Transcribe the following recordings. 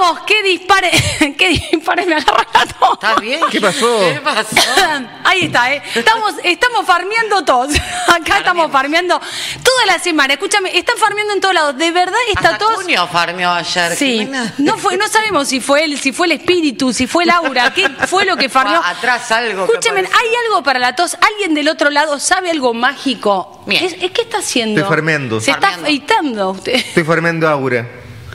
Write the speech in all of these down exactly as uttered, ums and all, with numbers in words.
Estamos, qué dispare, qué dispare me agarra la tos. ¿Estás bien? ¿Qué pasó? ¿Qué pasó? Ahí está, ¿eh? Estamos, estamos farmeando todos. Acá estamos farmeando toda la semana. Escúchame, están farmeando en todos lados. De verdad está Hasta todo. Cunio farmeó ayer. Sí. Jimena. No fue, no sabemos si fue él, si fue el espíritu, si fue Laura, qué fue lo que farmeó. Ah, atrás algo que Escúchame, apareció. ¿hay algo para la tos? ¿Alguien del otro lado sabe algo mágico? Bien. ¿Es, es- ¿Qué está haciendo? Estoy farmeando. Se está Farmeando. afeitando usted. Estoy farmeando aura.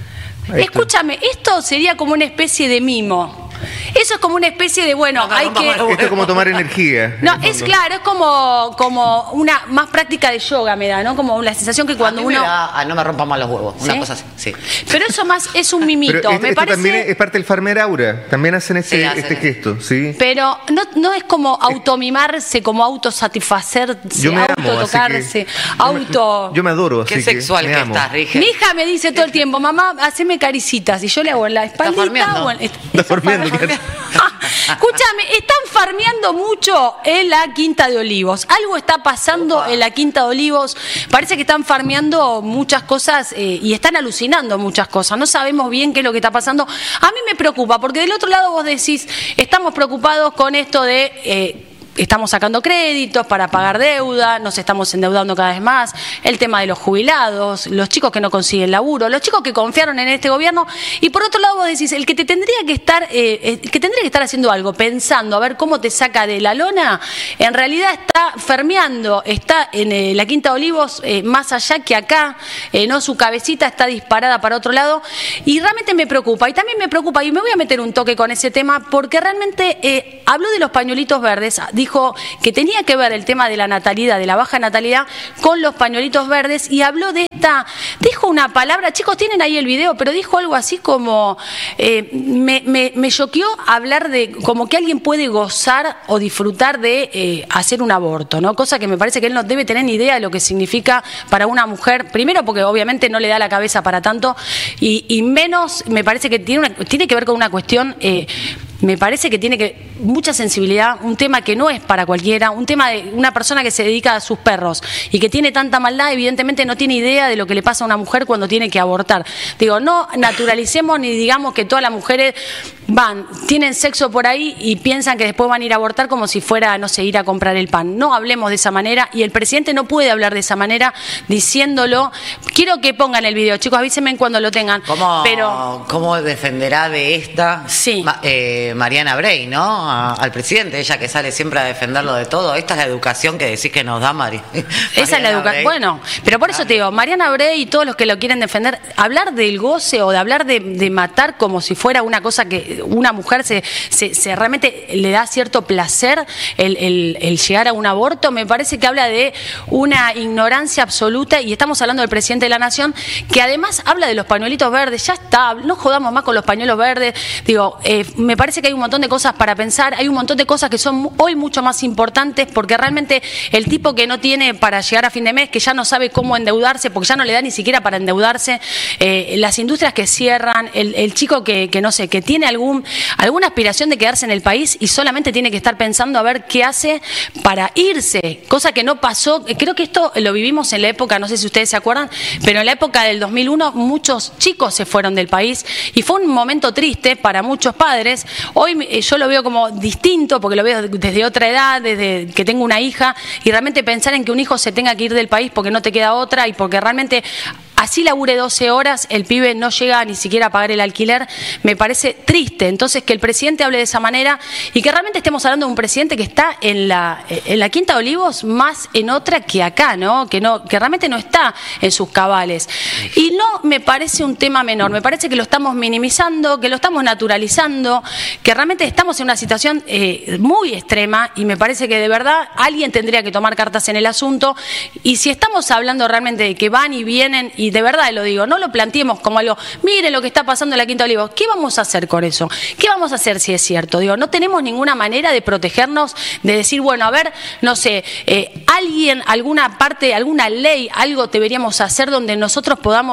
Ahí está. Escúchame, esto sería como una especie de mimo. Eso es como una especie de, bueno, No, no, hay rompamos que... los huevos. Esto es como tomar energía. No, en el es fondo. claro, es como, como una más práctica de yoga me da, ¿no? Como la sensación que cuando A mí me uno... da- ah, no me rompa más los huevos. Una ¿Sí? cosa así. Sí. Pero eso más es un mimito, Pero esto, me esto parece... también es parte del farmer aura. También hacen ese, Sí, hacen este eso. gesto, ¿sí? Pero no, no es como automimarse, como autosatisfacerse, Yo me amo, así autotocarse, que- auto... Yo me adoro, así Qué que sexual me que amo. estás, Rige. Mi hija me dice todo el tiempo, mamá, haceme caricitas. Y yo le hago en la espaldita. farmeando. o en- Está farmeando, farme- ¿qué? Escúchame, están farmeando mucho en la Quinta de Olivos. Algo está pasando Opa. en la Quinta de Olivos. Parece que están farmeando muchas cosas eh, y están alucinando muchas cosas. No sabemos bien qué es lo que está pasando. A mí me preocupa, porque del otro lado vos decís, estamos preocupados con esto de... eh, Estamos sacando créditos para pagar deuda, nos estamos endeudando cada vez más, el tema de los jubilados, los chicos que no consiguen laburo, los chicos que confiaron en este gobierno, y por otro lado vos decís, el que te tendría que estar, eh, el que tendría que estar haciendo algo, pensando a ver cómo te saca de la lona, en realidad está fermeando, está en eh, la Quinta de Olivos, eh, más allá que acá, eh, no, su cabecita está disparada para otro lado, y realmente me preocupa, y también me preocupa, y me voy a meter un toque con ese tema, porque realmente eh, habló de los pañuelitos verdes, dijo que tenía que ver el tema de la natalidad, de la baja natalidad, con los pañuelitos verdes, y habló de esta, dijo una palabra, chicos, tienen ahí el video, pero dijo algo así como, eh, me, me, me choqueó hablar de, como que alguien puede gozar o disfrutar de eh, hacer un aborto, ¿no? Cosa que me parece que él no debe tener ni idea de lo que significa para una mujer, primero porque obviamente no le da la cabeza para tanto, y, y menos, me parece que tiene, una, tiene que ver con una cuestión... Eh, me parece que tiene que mucha sensibilidad, un tema que no es para cualquiera, un tema de una persona que se dedica a sus perros y que tiene tanta maldad, evidentemente no tiene idea de lo que le pasa a una mujer cuando tiene que abortar. Digo, no naturalicemos ni digamos que todas las mujeres van, tienen sexo por ahí y piensan que después van a ir a abortar como si fuera, no sé, ir a comprar el pan. No hablemos de esa manera, y el presidente no puede hablar de esa manera diciéndolo. Quiero que pongan el video, chicos, avísenme cuando lo tengan. ¿Cómo, Pero ¿Cómo defenderá de esta Sí. Ma- eh, Mariana Bray, ¿no? A- al presidente, ella que sale siempre a defenderlo de todo. Esta es la educación que decís que nos da Mari. Esa es la Mariana educación. Bray. Bueno, pero por eso te digo, Mariana Bray y todos los que lo quieren defender, hablar del goce o de hablar de, de matar como si fuera una cosa que una mujer se, se, se realmente le da cierto placer el, el, el llegar a un aborto, me parece que habla de una ignorancia absoluta, y estamos hablando del presidente de la Nación, que además habla de los pañuelitos verdes. Ya está, no jodamos más con los pañuelos verdes. Digo, eh, me parece que hay un montón de cosas para pensar, hay un montón de cosas que son mu- hoy mucho más importantes, porque realmente el tipo que no tiene para llegar a fin de mes, que ya no sabe cómo endeudarse, porque ya no le da ni siquiera para endeudarse, eh, las industrias que cierran, el, el chico que, que no sé, que tiene algún alguna aspiración de quedarse en el país y solamente tiene que estar pensando a ver qué hace para irse, cosa que no pasó. Creo que esto lo vivimos en la época, no sé si ustedes se acuerdan, pero en la época del dos mil uno muchos chicos se fueron del país y fue un momento triste para muchos padres. Hoy eh, yo lo veo como distinto, porque lo veo desde otra edad, desde que tengo una hija, y realmente pensar en que un hijo se tenga que ir del país porque no te queda otra y porque realmente así labure doce horas, el pibe no llega ni siquiera a pagar el alquiler, me parece triste. Entonces, que el presidente hable de esa manera y que realmente estemos hablando de un presidente que está en la, en la Quinta de Olivos más en otra que acá, ¿no? Que no, que realmente no está en sus cabales. Y no me parece un tema menor, me parece que lo estamos minimizando, que lo estamos naturalizando, que realmente estamos en una situación eh, muy extrema, y me parece que de verdad alguien tendría que tomar cartas en el asunto. Y si estamos hablando realmente de que van y vienen, y de verdad lo digo, no lo planteemos como algo, miren lo que está pasando en la Quinta de Olivos, ¿qué vamos a hacer con eso? ¿Qué vamos a hacer si es cierto? Digo, no tenemos ninguna manera de protegernos, de decir, bueno, a ver, no sé, eh, alguien, alguna parte, alguna ley, algo deberíamos hacer donde nosotros podamos,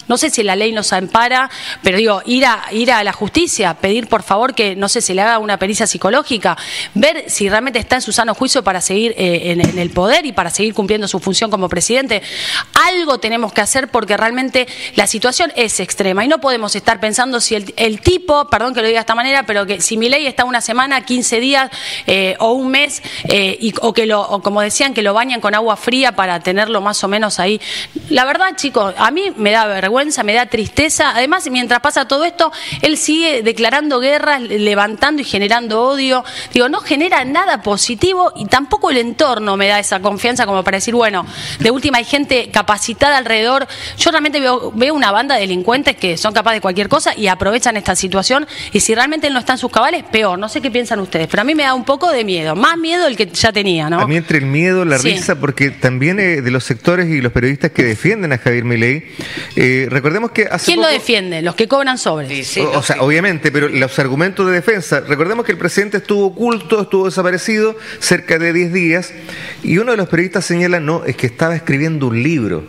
no sé si la ley nos ampara, pero digo, ir a, ir a la justicia, pedir por favor que, no sé, se le haga una pericia psicológica, ver si realmente está en su sano juicio para seguir eh, en, en el poder y para seguir cumpliendo su función como presidente. Algo tenemos que hacer porque realmente la situación es extrema y no podemos estar pensando si el, el tipo, perdón que lo diga de esta manera, pero que si Milei está una semana, quince días eh, o un mes, eh, y, o que lo, o como decían, que lo bañan con agua fría para tenerlo más o menos ahí. La verdad, chicos, a mí me da vergüenza, me da tristeza. Además, mientras pasa todo esto, él sigue declarando guerras, levantando y generando odio. Digo, no genera nada positivo y tampoco el entorno me da esa confianza como para decir, bueno, de última hay gente capacitada alrededor. Yo realmente veo, veo una banda de delincuentes que son capaces de cualquier cosa y aprovechan esta situación, y si realmente él no está en sus cabales, peor. No sé qué piensan ustedes, pero a mí me da un poco de miedo, más miedo del que ya tenía, ¿no? A mí entre el miedo, la Sí. risa, porque también eh, de los sectores y los periodistas que defienden a Javier Milei, eh, recordemos que hace ¿Quién poco, lo defiende? Los que cobran sobres. Sí, sí, o, o sea, lógico. obviamente, pero los argumentos de defensa, recordemos que el presidente estuvo oculto, estuvo desaparecido cerca de diez días, y uno de los periodistas señala, no, es que estaba escribiendo un libro.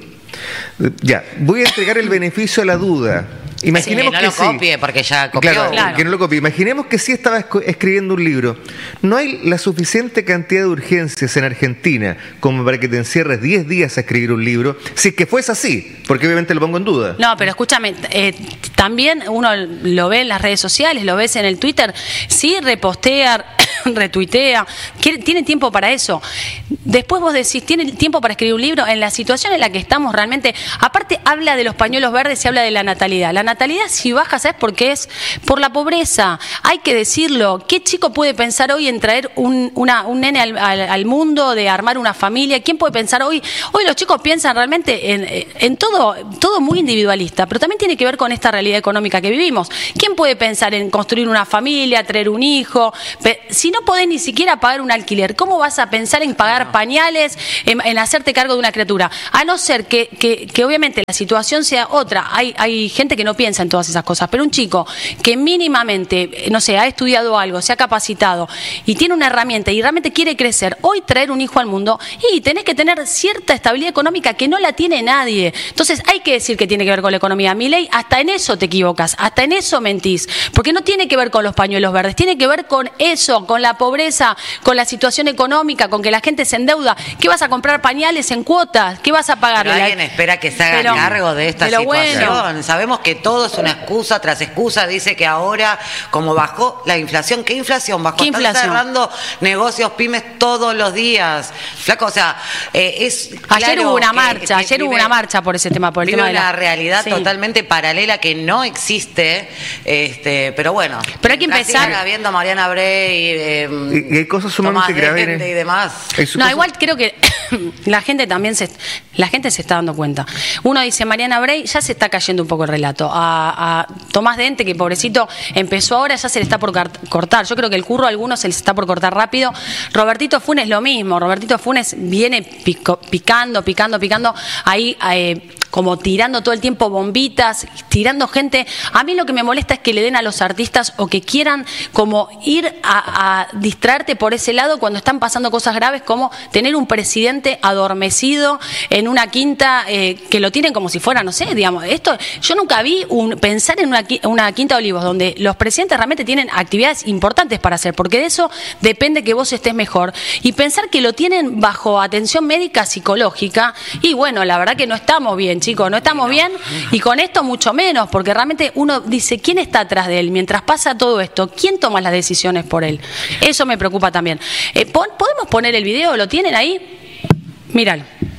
Ya, voy a entregar el beneficio a la duda. Imaginemos Sí, que no que lo sí. copie porque ya copió. Claro, Claro. que no lo copie. Imaginemos que sí estaba esco- escribiendo un libro. No hay la suficiente cantidad de urgencias en Argentina como para que te encierres diez días a escribir un libro, si es que fuese así, porque obviamente lo pongo en duda. No, pero escúchame, eh, también uno lo ve en las redes sociales, lo ves en el Twitter, sí repostea, retuitea, quiere- tiene tiempo para eso. Después vos decís, ¿tiene tiempo para escribir un libro? En la situación en la que estamos realmente, aparte habla de los pañuelos verdes y habla de la natalidad. La natalidad si baja, ¿sabes por qué es? Por la pobreza, hay que decirlo. ¿Qué chico puede pensar hoy en traer un, una, un nene al, al, al mundo, de armar una familia? ¿Quién puede pensar hoy? Hoy los chicos piensan realmente en, en todo, todo muy individualista, pero también tiene que ver con esta realidad económica que vivimos. ¿Quién puede pensar en construir una familia, traer un hijo? Pe- Si no podés ni siquiera pagar un alquiler, ¿cómo vas a pensar en pagar pañales, en, en hacerte cargo de una criatura? A no ser que, que, que obviamente la situación sea otra. Hay, hay gente que no piensa en todas esas cosas, pero un chico que mínimamente, no sé, ha estudiado algo, se ha capacitado y tiene una herramienta y realmente quiere crecer, hoy traer un hijo al mundo, y tenés que tener cierta estabilidad económica que no la tiene nadie. Entonces hay que decir que tiene que ver con la economía. Milei, hasta en eso te equivocas, hasta en eso mentís, porque no tiene que ver con los pañuelos verdes, tiene que ver con eso, con la pobreza, con la situación económica, con que la gente se endeuda. ¿Qué vas a comprar pañales en cuotas? ¿Qué vas a pagar? Pero alguien espera que se haga Pero- cargo de esta pero situación. bueno. Sabemos que todo es una excusa tras excusa. Dice que ahora, como bajó la inflación, ¿qué inflación bajó? ¿Qué Están inflación? cerrando negocios pymes todos los días. Flaco, o sea, eh, es Ayer claro hubo una que- marcha, que ayer hubo vive- una marcha por ese tema, por el vive tema de una la realidad Sí. totalmente paralela que no existe, este, pero bueno. Pero hay que mientras empezar- sigan habiendo Mariana Bray, eh, Y- y hay cosas sumamente Tomás graves. Dente y demás. Hay su- No, cosas- igual creo que la gente también se la gente se está dando cuenta. Uno dice, Mariana Bray, ya se está cayendo un poco el relato. A, a Tomás Dente, que pobrecito empezó ahora, ya se le está por car- cortar. Yo creo que el curro a algunos se les está por cortar rápido. Robertito Funes lo mismo. Robertito Funes viene pico- picando, picando, picando, ahí eh, como tirando todo el tiempo bombitas, tirando gente. A mí lo que me molesta es que le den a los artistas o que quieran como ir a, a distraerte por ese lado cuando están pasando cosas graves, como tener un presidente adormecido en una quinta, eh, que lo tienen como si fuera, no sé, digamos, esto, yo nunca vi un, pensar en una, qui- una quinta de olivos donde los presidentes realmente tienen actividades importantes para hacer, porque de eso depende que vos estés mejor, y pensar que lo tienen bajo atención médica psicológica, y bueno, la verdad que no estamos bien, chicos, no estamos bien, y con esto mucho menos, porque realmente uno dice, ¿quién está atrás de él? Mientras pasa todo esto, ¿quién toma las decisiones por él? Eso me preocupa también. Eh, pon- ¿Podemos poner el video? ¿Lo tienen ahí? Míralo.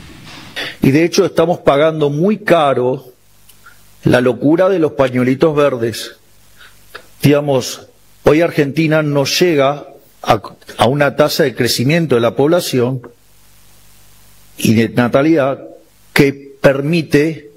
Y de hecho estamos pagando muy caro la locura de los pañuelitos verdes. Digamos, hoy Argentina no llega a, a una tasa de crecimiento de la población y de natalidad que permite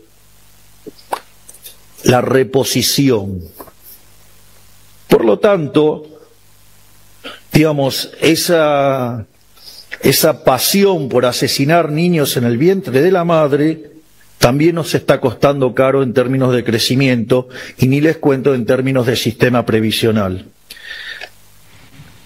la reposición. Por lo tanto, digamos, esa esa pasión por asesinar niños en el vientre de la madre también nos está costando caro en términos de crecimiento, y ni les cuento en términos de sistema previsional.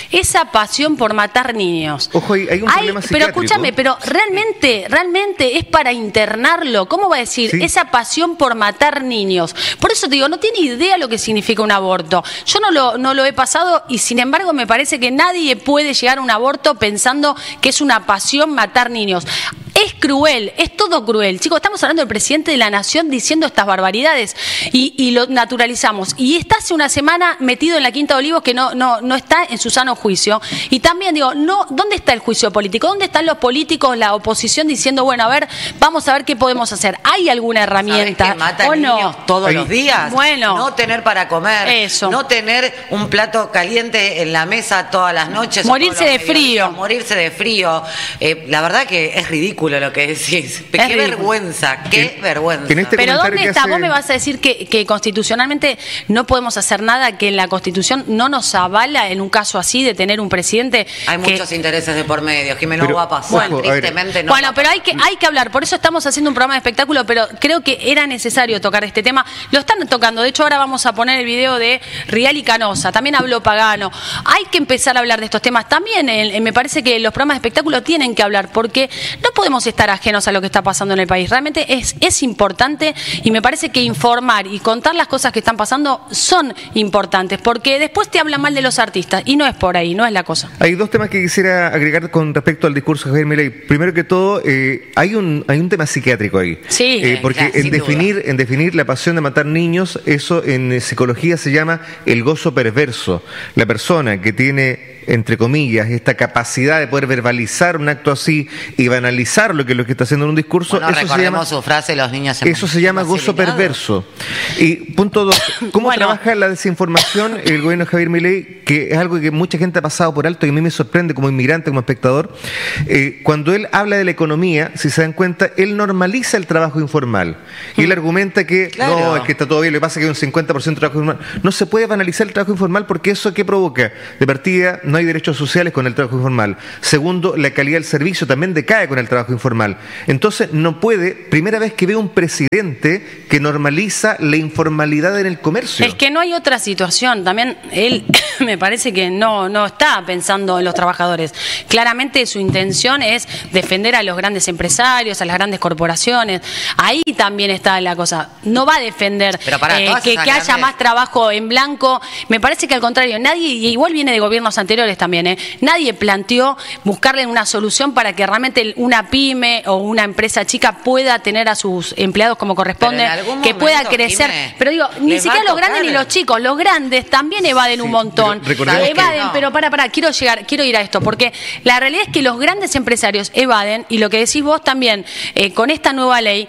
esa pasión por matar niños. Ojo, hay, hay un Hay, problema pero psiquiátrico. escúchame, pero realmente, realmente es para internarlo. ¿Cómo va a decir Sí. esa pasión por matar niños? Por eso te digo, no tiene idea lo que significa un aborto. Yo no lo, no lo he pasado y sin embargo me parece que nadie puede llegar a un aborto pensando que es una pasión matar niños. Es cruel, es todo cruel. Chicos, estamos hablando del presidente de la nación diciendo estas barbaridades y, y lo naturalizamos. Y está hace una semana metido en la Quinta de Olivos que no, no, no está en su sano juicio. Y también digo, no, ¿dónde está el juicio político? ¿Dónde están los políticos, la oposición diciendo, bueno, a ver, vamos a ver qué podemos hacer? ¿Hay alguna herramienta? ¿Sabés que matan ¿O no? niños todos Ahí. los días? Bueno. No tener para comer. Eso. No tener un plato caliente en la mesa todas las noches. o Morirse todos los de frío. mediodías, Morirse de frío. Eh, la verdad que es ridículo lo que decís. Qué ridículo. vergüenza, qué Que- vergüenza. que en este Pero comentario ¿dónde que está? hace- Vos me vas a decir que, que constitucionalmente no podemos hacer nada, que en la Constitución no nos avala en un caso así de tener un presidente Hay que... muchos intereses de por medio, Jimeno, Pero, va a pasar, ojo, a ver. tristemente no. Bueno, va a pero pasar. hay que, hay que hablar, por eso estamos haciendo un programa de espectáculo, pero creo que era necesario tocar este tema. Lo están tocando, de hecho ahora vamos a poner el video de Rial y Canosa, también habló Pagano. Hay que empezar a hablar de estos temas. También eh, me parece que los programas de espectáculo tienen que hablar, porque no podemos estar ajenos a lo que está pasando en el país. Realmente es, es importante y me parece que informar y contar las cosas que están pasando son importantes, porque después te hablan mal de los artistas y no es por ahí, no es la cosa. Hay dos temas que quisiera agregar con respecto al discurso de Javier Milei. Primero que todo, eh, hay un hay un tema psiquiátrico ahí. Sí, Eh, porque claro, en sin definir en definir la pasión de matar niños, eso en eh, psicología se llama el gozo perverso. La persona que tiene, entre comillas, esta capacidad de poder verbalizar un acto así y banalizar lo que es lo que está haciendo en un discurso, Bueno, eso se recordemos llama su frase, los niños Eso se llama gozo facilitados. perverso. Y punto dos, ¿cómo Bueno. trabaja la desinformación el gobierno de Javier Milei? Que es algo que mucha gente ha pasado por alto y a mí me sorprende como inmigrante, como espectador. Eh, cuando él habla de la economía, si se dan cuenta, él normaliza el trabajo informal. Y él argumenta que Claro. no, es que está todo bien, lo que pasa es que hay un cincuenta por ciento de trabajo informal. No se puede banalizar el trabajo informal porque eso ¿qué provoca? De partida, no hay derechos sociales con el trabajo informal. Segundo, la calidad del servicio también decae con el trabajo informal. Entonces, no puede, primera vez que veo un presidente que normaliza la informalidad en el comercio. Es que no hay otra situación. También él me parece que no, no está pensando en los trabajadores. Claramente su intención es defender a los grandes empresarios, a las grandes corporaciones. Ahí también está la cosa. No va a defender Pero pará, eh, todas que, esas que haya grandes- más trabajo en blanco. Me parece que al contrario, nadie, y igual viene de gobiernos anteriores también, ¿eh? Nadie planteó buscarle una solución para que realmente una pyme o una empresa chica pueda tener a sus empleados como corresponde, Pero en algún que pueda momento, crecer. Jimé, Pero digo, ni les va siquiera a los grandes tocar. ni los chicos, los grandes también evaden un Sí, montón. pero recordemos que- Evaden, no. pero para, para, quiero llegar, quiero ir a esto, porque la realidad es que los grandes empresarios evaden, y lo que decís vos también, eh, con esta nueva ley,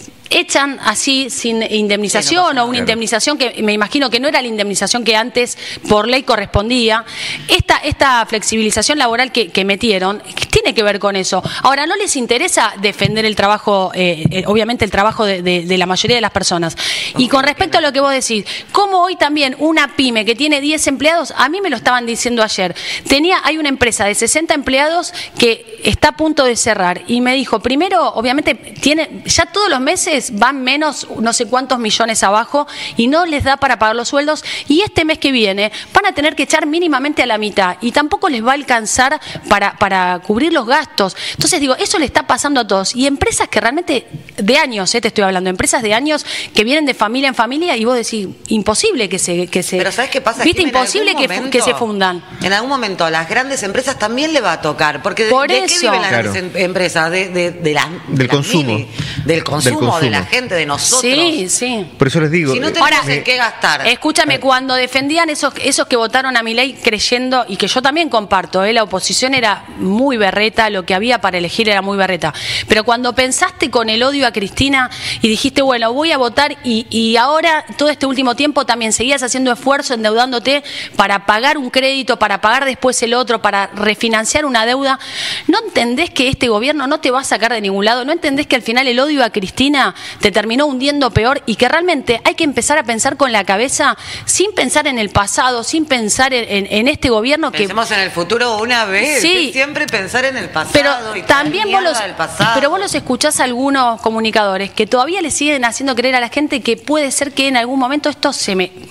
echan así sin indemnización Sí, no pasa o nada. una Claro. indemnización que me imagino que no era la indemnización que antes por ley correspondía. Esta, esta flexibilización laboral que, que metieron tiene que ver con eso. Ahora, no les interesa defender el trabajo, eh, eh, obviamente el trabajo de, de- de la mayoría de las personas. Y con respecto a lo que vos decís, como hoy también una pyme que tiene diez empleados, a mí me lo estaban diciendo ayer, tenía, hay una empresa de sesenta empleados que está a punto de cerrar y me dijo, primero, obviamente, tiene, ya todos los meses van menos no sé cuántos millones abajo y no les da para pagar los sueldos, y este mes que viene van a tener que echar mínimamente a la mitad y tampoco les va a alcanzar para, para cubrir los gastos. Entonces digo, eso le está pasando a todos, y empresas que realmente de años, eh, te estoy hablando, empresas de años que vienen de familia en familia y vos decís, imposible que se... Que se Pero ¿sabes qué pasa? ¿Viste? Jimé? En Imposible algún que, fu- momento- que se fundan. En algún momento a las grandes empresas también le va a tocar, porque de, Por ¿de qué eso. viven las Claro. grandes em- empresas? De, de, de las- de Del las consumo. mini, del consumo, Del consumo. de la gente, de nosotros. Sí, sí. Por eso les digo. Si no eh, tenemos Ahora, en qué gastar. Escúchame, cuando defendían esos esos que votaron a mi ley creyendo, y que yo también comparto, ¿eh? La oposición era muy berreta, lo que había para elegir era muy berreta, pero cuando pensaste con el odio a Cristina y dijiste, bueno, voy a votar, y, y ahora todo este último tiempo también seguías haciendo esfuerzo, endeudándote para pagar un crédito, para pagar después el otro, para refinanciar una deuda, ¿no entendés que este gobierno no te va a sacar de ningún lado? ¿No entendés que al final el odio a Cristina te terminó hundiendo peor, y que realmente hay que empezar a pensar con la cabeza, sin pensar en el pasado, sin pensar en, en- en este gobierno que... Pensemos en el futuro una vez. Sí. Siempre pensar en el pasado. Pero y también vos mierda los, del pasado. pero vos los escuchás a algunos comunicadores que todavía le siguen haciendo creer a la gente que puede ser que en algún momento esto se me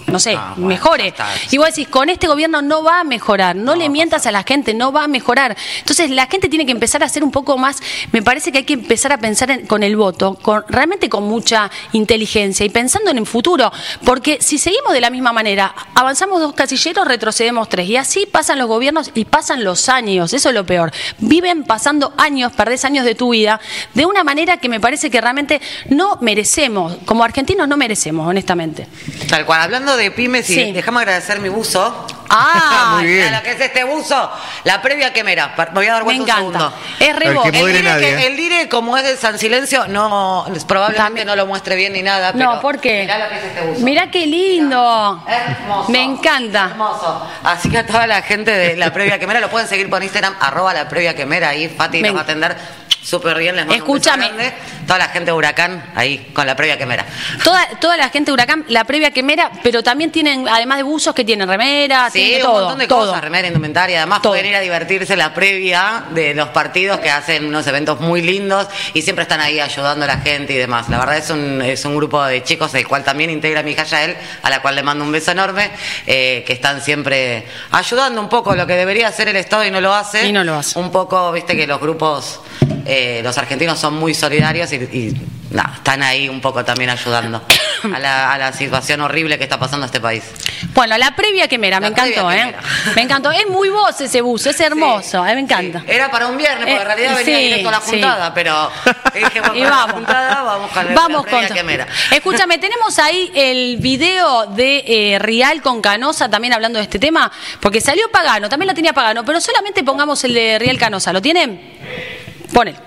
no sé, Ah, bueno, mejore. ya está. Y vos decís, con este gobierno no va a mejorar, no, No le va a mientas pasar. a la gente, no va a mejorar. Entonces la gente tiene que empezar a hacer un poco más, me parece que hay que empezar a pensar en- con el voto, con, realmente con mucha inteligencia y pensando en el futuro, porque si seguimos de la misma manera, avanzamos dos casilleros, retrocedemos tres, y así pasan los gobiernos y pasan los años, eso es lo peor. Viven pasando años, perdés años de tu vida, de una manera que me parece que realmente no merecemos, como argentinos no merecemos, honestamente. Tal cual, hablando de pymes, y Sí. déjame agradecer mi buzo. Ah, Muy bien. Mira lo que es este buzo, la previa quemera. Pa- Me voy a dar me vuelta un encanta. segundo. Es re A ver, vos. que El modere dire, nadie, que- ¿eh? el dire, como es de San Silencio, no probablemente También- no lo muestre bien ni nada. No, pero ¿por qué? Mirá lo que es este buzo. Mirá qué lindo. Hermoso. Me encanta. Hermoso. Así que a toda la gente de la previa quemera lo pueden seguir por Instagram, arroba la previa quemera. Ahí Fati Me- nos va a atender súper bien. Les mando Escúchame. un beso grande. Toda la gente de Huracán ahí con la previa quemera. Toda, toda la gente de Huracán, la previa quemera, pero también tienen, además de buzos, que tienen remeras, Sí, tienen un todo. montón de todo. cosas, remera, indumentaria. Además Todo. pueden ir a divertirse en la previa de los partidos que hacen unos eventos muy lindos y siempre están ahí ayudando a la gente y demás. La verdad es un, es un grupo de chicos, el cual también integra mi hija Yael, a la cual le mando un beso enorme, eh, que están siempre ayudando un poco lo que debería hacer el Estado y no lo hace. Y no lo hace. Un poco, viste que los grupos, eh, los argentinos son muy solidarios y, y nada, están ahí un poco también ayudando a la, a la situación horrible que está pasando este país. Bueno, la previa quemera, me La previa encantó, ¿eh? quemera. Me encantó. Es muy vos ese buzo, es hermoso, Sí, a mí me encanta. sí. Era para un viernes, porque Eh, en realidad venía sí, directo a la sí. juntada, pero dije, bueno, Y para vamos. la juntada vamos con la, Vamos la previa con- quemera. Escúchame, tenemos ahí el video de eh, Rial con Canosa también hablando de este tema, porque salió Pagano, también lo tenía Pagano, pero solamente pongamos el de Rial Canosa. ¿Lo tienen? Ponel.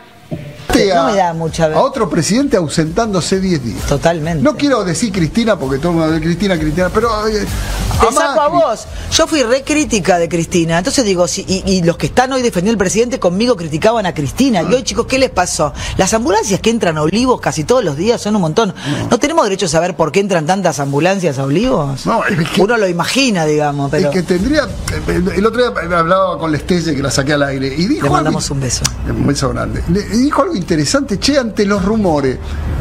A, No me da mucha a otro presidente ausentándose diez días. Totalmente. No quiero decir Cristina porque todo el mundo de Cristina, Cristina, pero eh, Te a saco a Macri. vos. Yo fui re crítica de Cristina. Entonces digo, si, y, y los que están hoy defendiendo al presidente conmigo criticaban a Cristina. Y hoy, chicos, ¿qué les pasó? Las ambulancias que entran a Olivos casi todos los días son un montón. ¿No tenemos derecho a saber por qué entran tantas ambulancias a Olivos? No, es que- Uno lo imagina, digamos, pero El que tendría. El, el otro día hablaba con Lestelle, que la saqué al aire, y dijo. le mandamos algo- un beso. Un beso grande. Le, y dijo algo interesante, che, ante los rumores.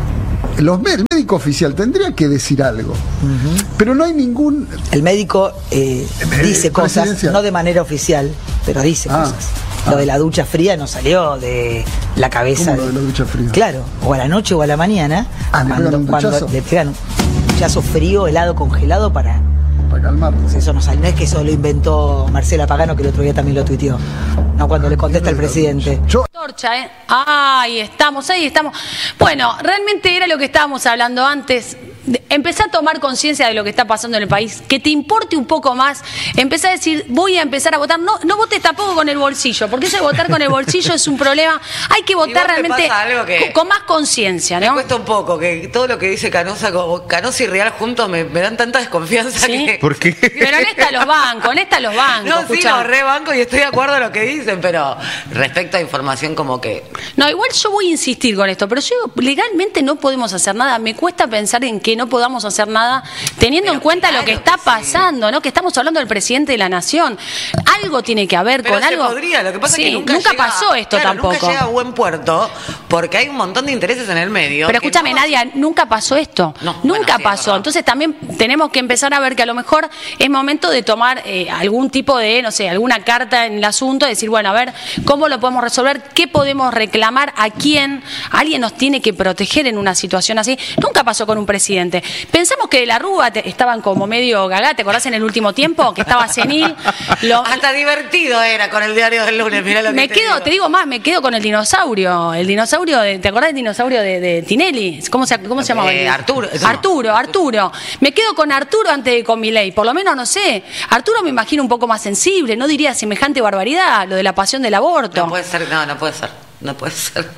Los, el médico oficial tendría que decir algo. Pero no hay ningún. El médico eh, dice cosas, presidencial. no de manera oficial, pero dice Ah, cosas. ah. Lo de la ducha fría no salió de la cabeza. ¿Cómo lo de la ducha fría? Claro, o a la noche o a la mañana, Ah, ¿le pegan un cuando duchazo? le pegan un duchazo frío, helado, congelado para... Para calmar. Pues eso no sale, no es que eso lo inventó Marcela Pagano, que el otro día también lo tuiteó. No, cuando le contesta al presidente. Yo, Torcha, ¿eh? Ahí estamos, ahí estamos. Bueno, realmente era lo que estábamos hablando antes. De- Empecé a tomar conciencia de lo que está pasando en el país, que te importe un poco más. Empecé a decir, voy a empezar a votar. No, no votes tampoco con el bolsillo, porque ese votar con el bolsillo es un problema. Hay que votar Igual me realmente pasa algo que- con, con más conciencia, Me ¿no? cuesta un poco, que todo lo que dice Canosa, como Canosa y Real juntos me, me dan tanta desconfianza ¿Sí? que... ¿Por qué? Pero en esta los bancos, en esta los bancos. No, sí, escuchá. lo rebanco y estoy de acuerdo a lo que dicen, pero respecto a información como que... No, igual yo voy a insistir con esto, pero yo digo, legalmente no podemos hacer nada. Me cuesta pensar en que no podamos hacer nada, teniendo Pero en cuenta claro lo que está que sí. pasando, ¿no? Que estamos hablando del presidente de la nación. Algo tiene que haber Pero con se algo. podría, lo que pasa Sí, es que nunca, llega- pasó esto claro, tampoco. Nunca llega a buen puerto porque hay un montón de intereses en el medio. Pero que escúchame, no- Nadia, nunca pasó esto. No, nunca bueno, sí, es pasó. verdad. Entonces también tenemos que empezar a ver que a lo mejor es momento de tomar eh, algún tipo de, no sé, alguna carta en el asunto, decir, bueno, a ver, ¿cómo lo podemos resolver? ¿Qué podemos reclamar? ¿A quién? Alguien nos tiene que proteger en una situación así. Nunca pasó con un presidente. Pensamos que de la Rúa te- estaban como medio gagá, ¿te acordás en el último tiempo? Que estaba senil. Lo- Hasta divertido era con el diario del lunes, mirá lo que me te quedo, digo. te digo más, me quedo con el dinosaurio. El dinosaurio, de, ¿te acordás del dinosaurio de, de Tinelli? ¿Cómo se, cómo se llamaba? el Eh, dinosaurio? Arturo, no. Arturo, Arturo. Me quedo con Arturo antes de con Milei. Por lo menos, no sé. Arturo me imagino un poco más sensible. No diría semejante barbaridad, lo de la pasión del aborto. No puede ser, no, no puede ser, no puede ser.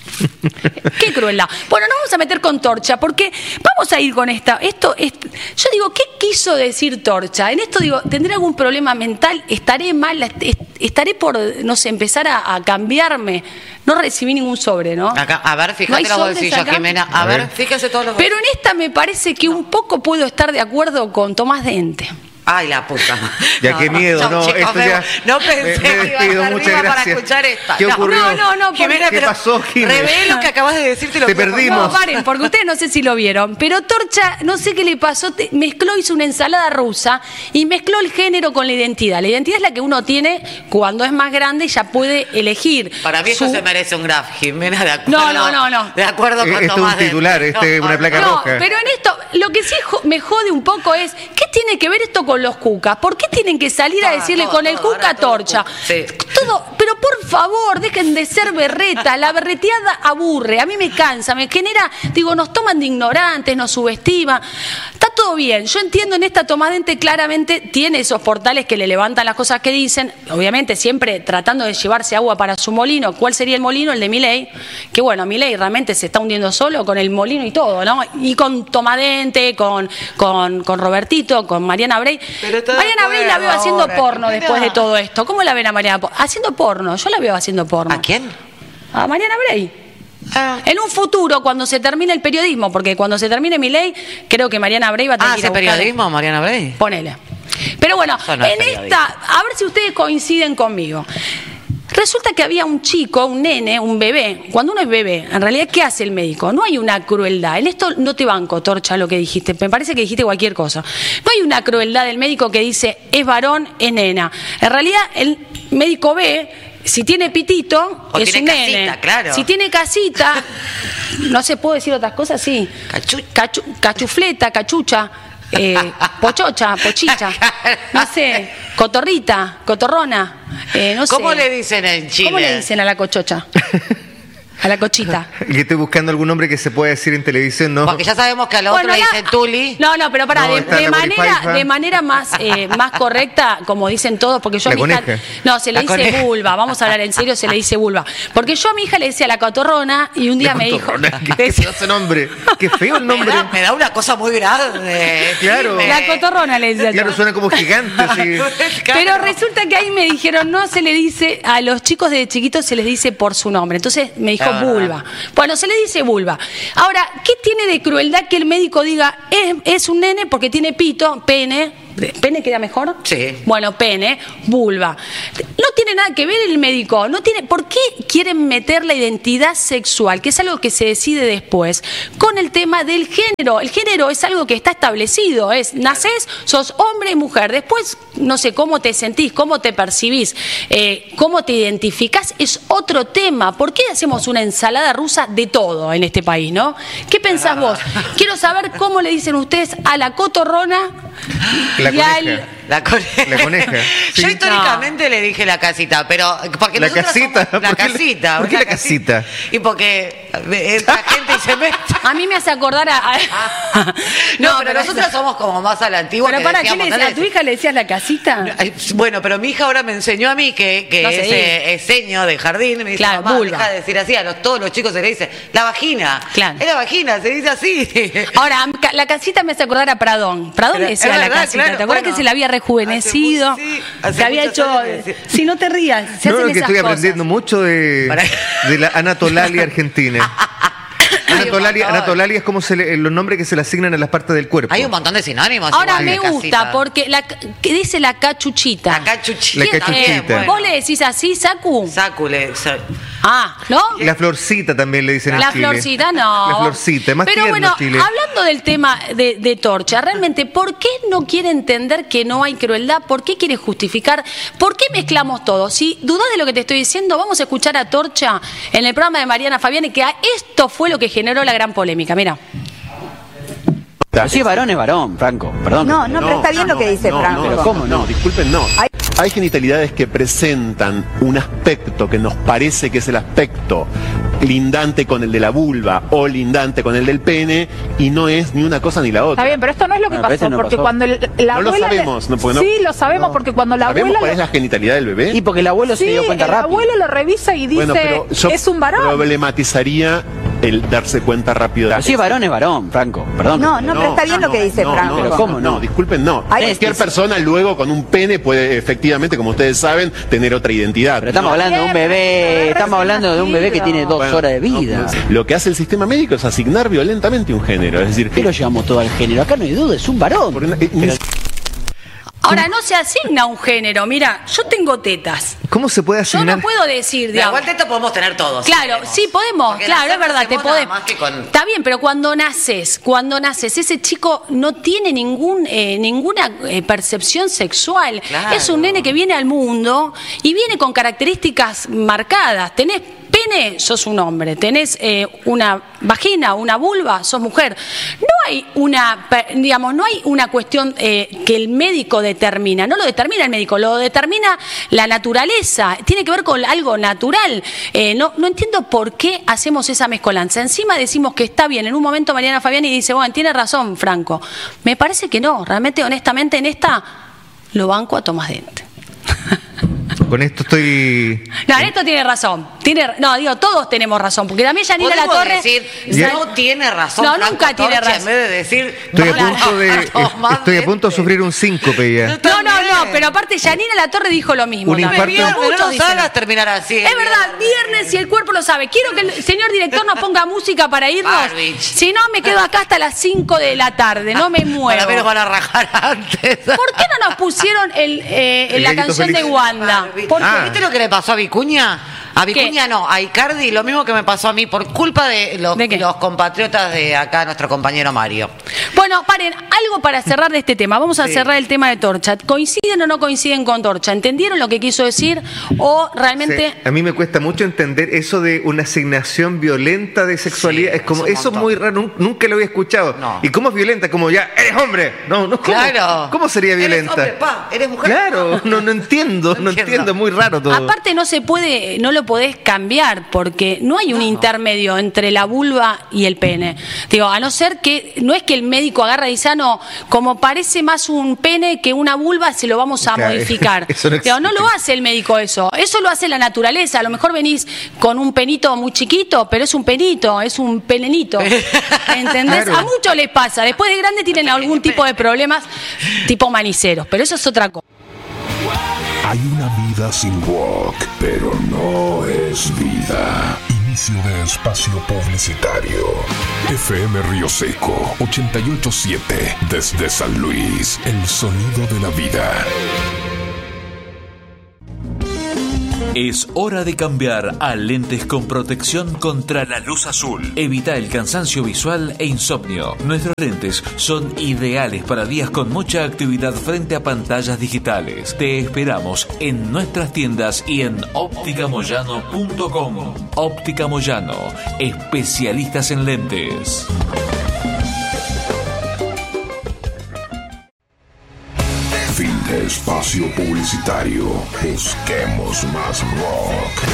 Qué crueldad. Bueno, nos vamos a meter con Torcha, porque vamos a ir con esta. Esto es, yo digo, ¿qué quiso decir Torcha? En esto digo, ¿tendré algún problema mental? ¿Estaré mal? Est- ¿Estaré por, no sé, empezar a, a cambiarme? No recibí ningún sobre, ¿no? Acá, a ver, ¿No fíjate hay los sobres bolsillos, acá? Jimena. A, A ver, ver. fíjense todos los Pero bolsillos. en esta me parece que un poco puedo estar de acuerdo con Tomás Dente. Ay, la puta. Ya, No, qué no, miedo, chau, no, chicos, esto me- ya- No pensé me- me que iba a despido, estar muchas viva para gracias. escuchar esta. ¿Qué No, ocurrió? No, no, no, Jimena, ¿Qué pero pasó, Jimena? revé lo que acabas de decir. Te, lo Te juro. perdimos. No, paren, porque ustedes no sé si lo vieron, pero Torcha, no sé qué le pasó, te- mezcló, hizo una ensalada rusa y mezcló el género con la identidad. La identidad es la que uno tiene cuando es más grande y ya puede elegir. Para mí eso su- se merece un graf, Jimena, de acuerdo. No, no, no, no. De acuerdo con Esto es un Tomás de- titular, este es una placa No, roja. pero en esto, lo que sí jo- me jode un poco es, ¿qué tiene que ver esto con los cucas? ¿Por qué tienen que salir a Todo, decirle todo, con el todo, cuca ahora todo Torcha? cuca, sí. Todo, pero por favor, dejen de ser berreta. La berreteada aburre, a mí me cansa, me genera, digo, nos toman de ignorantes, nos subestiman. Está todo bien, yo entiendo en esta Tomadente claramente tiene esos portales que le levantan las cosas que dicen, obviamente siempre tratando de llevarse agua para su molino. ¿Cuál sería el molino? El de Milei, que bueno, Milei realmente se está hundiendo solo con el molino y todo, ¿no? Y con Tomadente, con, con, con Robertito, con Mariana Brey. Pero está de Mariana Brey la veo acuerdo haciendo ahora, porno Jimena. después de todo esto. ¿Cómo la ven a Mariana? Po- Haciendo porno, yo la veo haciendo porno. ¿A quién? A Mariana Brey. Ah, En un futuro, cuando se termine el periodismo, porque cuando se termine mi ley, creo que Mariana Brey va a tener ah que ir a ¿hace buscar- periodismo, Mariana Brey? Ponele. Pero bueno, Eso no es en periodismo. esta, a ver si ustedes coinciden conmigo. Resulta que había un chico, un nene, un bebé. Cuando uno es bebé, en realidad, ¿qué hace el médico? No hay una crueldad. En esto no te banco, Torcha, lo que dijiste. Me parece que dijiste cualquier cosa. No hay una crueldad del médico que dice, es varón, es nena. En realidad, el médico ve, si tiene pitito, O es tiene un casita, nene. claro. Si tiene casita, no se puede decir otras cosas, sí. Cachu- Cachu- cachufleta, cachucha, eh, pochocha, pochicha, no sé, cotorrita, cotorrona, eh, no sé. ¿Cómo le dicen en Chile? ¿Cómo le dicen a la cochocha? A la cochita. Y estoy buscando algún nombre que se pueda decir en televisión, ¿no? Porque ya sabemos que a lo Bueno, otro le la- dicen Tuli. No, no, pero pará, No, de, está de la manera, Borifaifa. de manera más, eh, más correcta, como dicen todos, porque yo La a mi hija. coneja. No, se le La dice coneja. vulva, vamos a hablar en serio, se le dice vulva. Porque yo a mi hija le decía la cotorrona y un día me dijo. ¿Qué, qué pedazo nombre? Qué feo el Me nombre. da, me da una cosa muy grande. Claro. Jimena. La cotorrona le decía. Claro, yo. suena como gigante. Sí. Claro. Pero resulta que ahí me dijeron, no se le dice, a los chicos de chiquitos se les dice por su nombre. Entonces me dijo Es verdad. vulva. Bueno, se le dice vulva. Ahora, ¿qué tiene de crueldad que el médico diga, es, es un nene porque tiene pito, pene? ¿Pene queda mejor? Sí. Bueno, pene, vulva. No tiene nada que ver el médico. No tiene, ¿por qué quieren meter la identidad sexual, que es algo que se decide después, con el tema del género? El género es algo que está establecido. Es, nacés, sos hombre y mujer. Después, no sé, cómo te sentís, cómo te percibís, eh, cómo te identificás, es otro tema. ¿Por qué hacemos una ensalada rusa de todo en este país, no? ¿Qué pensás vos? Quiero saber cómo le dicen ustedes a la cotorrona La y al... coneja. La coneja. La coneja, sí. Yo históricamente le dije la casita, pero porque La nosotros casita, somos- la ¿por qué la- casita. por qué una la casita? Y porque eh, entra gente y se mete. A mí me hace acordar a... a- No, pero nosotros somos como más a la antigua. Pero que para, ¿qué decíamos, le no decías? le ¿A tu hija le decías la casita? Ay, bueno, pero mi hija ahora me enseñó a mí que, que No se ese es seño de jardín. Me dice, Claro, mamá, vulva. deja de decir así. A los, todos los chicos se le dice la vagina. Claro. Es la vagina, se dice así. Ahora, ca- la casita me hace acordar a Pradón. Pradón Pero le decía es a la verdad, casita. claro, ¿Te acuerdas bueno, que se la había rejuvenecido? hace mu- sí, hace se había muchos hecho... años le decía. Si no te rías, se No, hacen no, que esas estoy cosas. aprendiendo mucho de, Para- de la Anatolalia argentina. Anatolalia, un montón. Anatolalia es como se le- los nombres que se le asignan a las partes del cuerpo. Hay un montón de sinónimos. Ahora igual me de gusta casita. porque la que dice la cachuchita. La cachuchita. La ¿Quién- cachuchita. eh, Bueno. ¿Vos le decís así, Sacu? Sácule. sa- Ah, ¿no? La florcita también le dicen en La Chile. florcita no. La florcita, es más Pero tierno bueno, Chile. hablando del tema de, de Torcha, realmente, ¿por qué no quiere entender que no hay crueldad? ¿Por qué quiere justificar? ¿Por qué mezclamos todo? Si dudás de lo que te estoy diciendo, vamos a escuchar a Torcha en el programa de Mariana Fabiani, que a esto fue lo que generó la gran polémica. Mira. Pero si es varón, es varón, Franco, perdón. No, no, pero está bien lo que dice no, Franco. no, Pero ¿cómo no? disculpen, no. Hay- Hay genitalidades que presentan un aspecto que nos parece que es el aspecto lindante con el de la vulva o lindante con el del pene y no es ni una cosa ni la otra. Está bien, pero esto no es lo que Bueno, pero pasó, ese no porque pasó. cuando el- la No lo abuela... le- sabemos, no, porque no- Sí, lo sabemos, porque cuando la ¿Sabemos abuela... cuál lo- es la genitalidad del bebé? Y porque el abuelo se Sí, dio cuenta el rápido. abuelo lo revisa y dice, Bueno, pero yo es un varón. problematizaría el darse cuenta rápido de Pero si es varón, es varón, Franco, perdón. No, no, pero está bien lo que dice no, Franco. no, Pero ¿cómo no? disculpen, no. Hay- Cualquier persona luego con un pene puede efectivamente, como ustedes saben, tener otra identidad. Pero estamos No. hablando de un bebé, estamos hablando de un bebé que tiene dos Bueno, horas de vida. no, no. Lo que hace el sistema médico es asignar violentamente un género. Es decir, ¿Qué lo llevamos todo al género? Acá no hay duda, es un varón. porque no- eh, ni Pero- Ahora, no se asigna un género. Mira, yo tengo tetas. ¿Cómo se puede Yo asignar? no puedo decir, De digamos. igual teta podemos tener todos. si Claro, queremos. sí podemos, Porque claro, nacer es verdad, te nacemos nada podemos. más que con- Está bien, pero cuando naces, cuando naces, ese chico no tiene ningún, eh, ninguna eh, percepción sexual. Claro. Es un nene que viene al mundo y viene con características marcadas. Tenés pene, sos un hombre. Tenés eh, una vagina, una vulva, sos mujer. No hay una, per- digamos, no hay una cuestión eh, que el médico determina. No lo determina el médico, lo determina la naturaleza. Tiene que ver con algo natural. Eh, no, no entiendo por qué hacemos esa mezcolanza. Encima decimos que está bien. En un momento Mariana Fabiani dice, bueno, tiene razón, Franco. Me parece que no. Realmente, honestamente, en esta lo banco a Tomás Dente. Con esto estoy... No, en esto tiene razón. Tiene, no, digo, todos tenemos razón. Porque también Yanina La Podemos Torre... decir, Ya- no tiene razón. No, Franco nunca tiene Torcha, razón. En vez de decir, Estoy a no, punto de, no, Tomás estoy a punto de Dente. sufrir un síncope ya. No, no, no, pero aparte Yanina La Torre dijo lo mismo. Un también. infarto. Pero Muchos no dicen- hagas terminar así. Es verdad, viernes y el cuerpo lo sabe. Quiero que el señor director nos ponga música para irnos. Barbich. Si no, me quedo acá hasta las cinco de la tarde. No me muevo. Para mí nos van a rajar antes. ¿Por qué no nos pusieron el, eh, El la gallito canción feliz. de Wanda? ¿Por qué? Ah. ¿Viste lo que le pasó a Vicuña? A Vicuña ¿Qué? no, a Icardi lo mismo que me pasó a mí por culpa de los, ¿De qué? los compatriotas de acá, nuestro compañero Mario. Bueno, paren, algo para cerrar de este tema. Vamos a Sí. cerrar el tema de Torcha. ¿Coinciden o no coinciden con Torcha? ¿Entendieron lo que quiso decir? ¿O realmente... Sí, a mí me cuesta mucho entender eso de una asignación violenta de sexualidad. Sí, es como, es un eso es montón. muy raro, nun- nunca lo había escuchado. No. ¿Y cómo es violenta? Como ya, eres hombre. No, no, ¿cómo? Claro. ¿Cómo sería Eres violenta? hombre, pa, eres mujer. Claro, no, no entiendo, no, No entiendo. entiendo. es muy raro todo. Aparte no se puede, no lo podés cambiar porque no hay un intermedio entre la vulva y el pene. Digo, a no ser que, no es que el médico agarra y dice, ah, no, como parece más un pene que una vulva, se lo vamos a Claro, modificar. eso no Digo, no existe. lo hace el médico eso, eso lo hace la naturaleza. A lo mejor venís con un penito muy chiquito, pero es un penito, es un pelenito. ¿Entendés? Claro. A muchos les pasa. Después de grande tienen algún tipo de problemas tipo maniceros, pero eso es otra cosa. Hay una vida sin rock, pero no es vida. Inicio de espacio publicitario. F M Río Seco, ochenta y ocho punto siete. Desde San Luis, el sonido de la vida. Es hora de cambiar a lentes con protección contra la luz azul. Evita el cansancio visual e insomnio. Nuestros lentes son ideales para días con mucha actividad frente a pantallas digitales. Te esperamos en nuestras tiendas y en óptica moyano punto com. Óptica Moyano, especialistas en lentes. Fin de espacio publicitario. Busquemos más rock.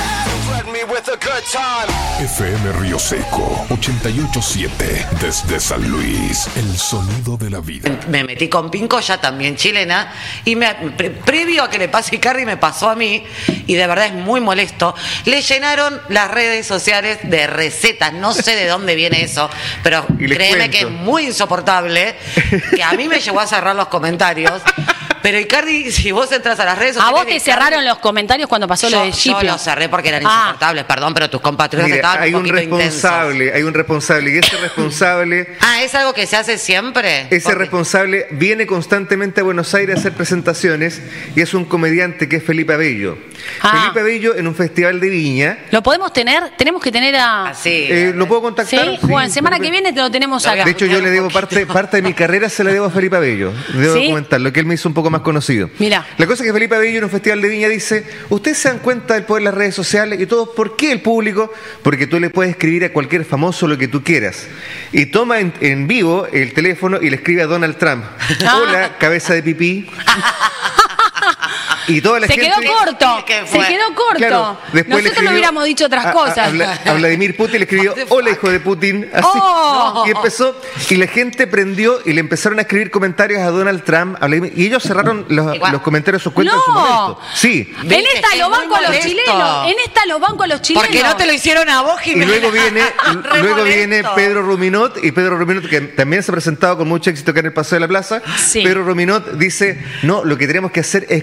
F M Río Seco, ochenta y ocho punto siete. Desde San Luis, el sonido de la vida. Me metí con Pinco, ya también chilena, y me, pre- previo a que le pase a Icardi me pasó a mí, y de verdad es muy molesto, le llenaron las redes sociales de recetas, no sé de dónde viene eso, pero Y les créeme cuento. que es muy insoportable, que a mí me llegó a cerrar los comentarios, pero Icardi, si vos entras a las redes ¿A sociales... vos te de Icardi, cerraron los comentarios cuando pasó yo, lo de yo Chiplo? los cerré porque eran Ah. insoportables, perdón, pero tus compatriotas Mira, estaban hay un un poquito intensos. responsable, hay un responsable, y ese responsable... Ah, ¿es algo que se hace siempre? Ese Porque- responsable viene constantemente a Buenos Aires a hacer presentaciones y es un comediante que es Felipe Abello. Ah. Felipe Abello en un festival de Viña. ¿Lo podemos tener? Tenemos que tener a... Así. Eh, ¿Lo puedo ¿Sí? contactar? Bueno, Sí, semana Felipe. que viene te lo tenemos Lo voy a acá. De hecho, yo le debo parte, parte de mi carrera, se la debo a Felipe Abello. Debo ¿Sí? comentar lo que él me hizo un poco más conocido. Mira. La cosa es que Felipe Abello en un festival de Viña dice, ustedes se dan cuenta del poder de las redes sociales y todo, ¿por qué el público? Porque tú le puedes escribir a cualquier famoso lo que tú quieras. Y toma en, en vivo el teléfono y le escribe a Donald Trump. Ah. Hola, cabeza de pipí. Y toda la Se gente... quedó corto, ¿Qué se fue? quedó corto. Claro, después le Nosotros escribió le hubiéramos dicho otras a- a- cosas. A, Vla- a Vladimir Putin le escribió, What the hola fuck? hijo de Putin, así. Oh. Y empezó, y la gente prendió y le empezaron a escribir comentarios a Donald Trump, a Vladimir- y ellos cerraron los, Igual. los comentarios de sus cuentas en su No. momento. Sí. En Viste, esta es lo muy banco a los molesto. chilenos. En esta lo banco a los chilenos. Porque no te lo hicieron a vos, Y Jimena. luego viene, Re luego molesto. viene Pedro Ruminot, y Pedro Ruminot, que también se ha presentado con mucho éxito acá en el Paseo de la Plaza. Sí. Pedro Ruminot dice, no, lo que tenemos que hacer es escribir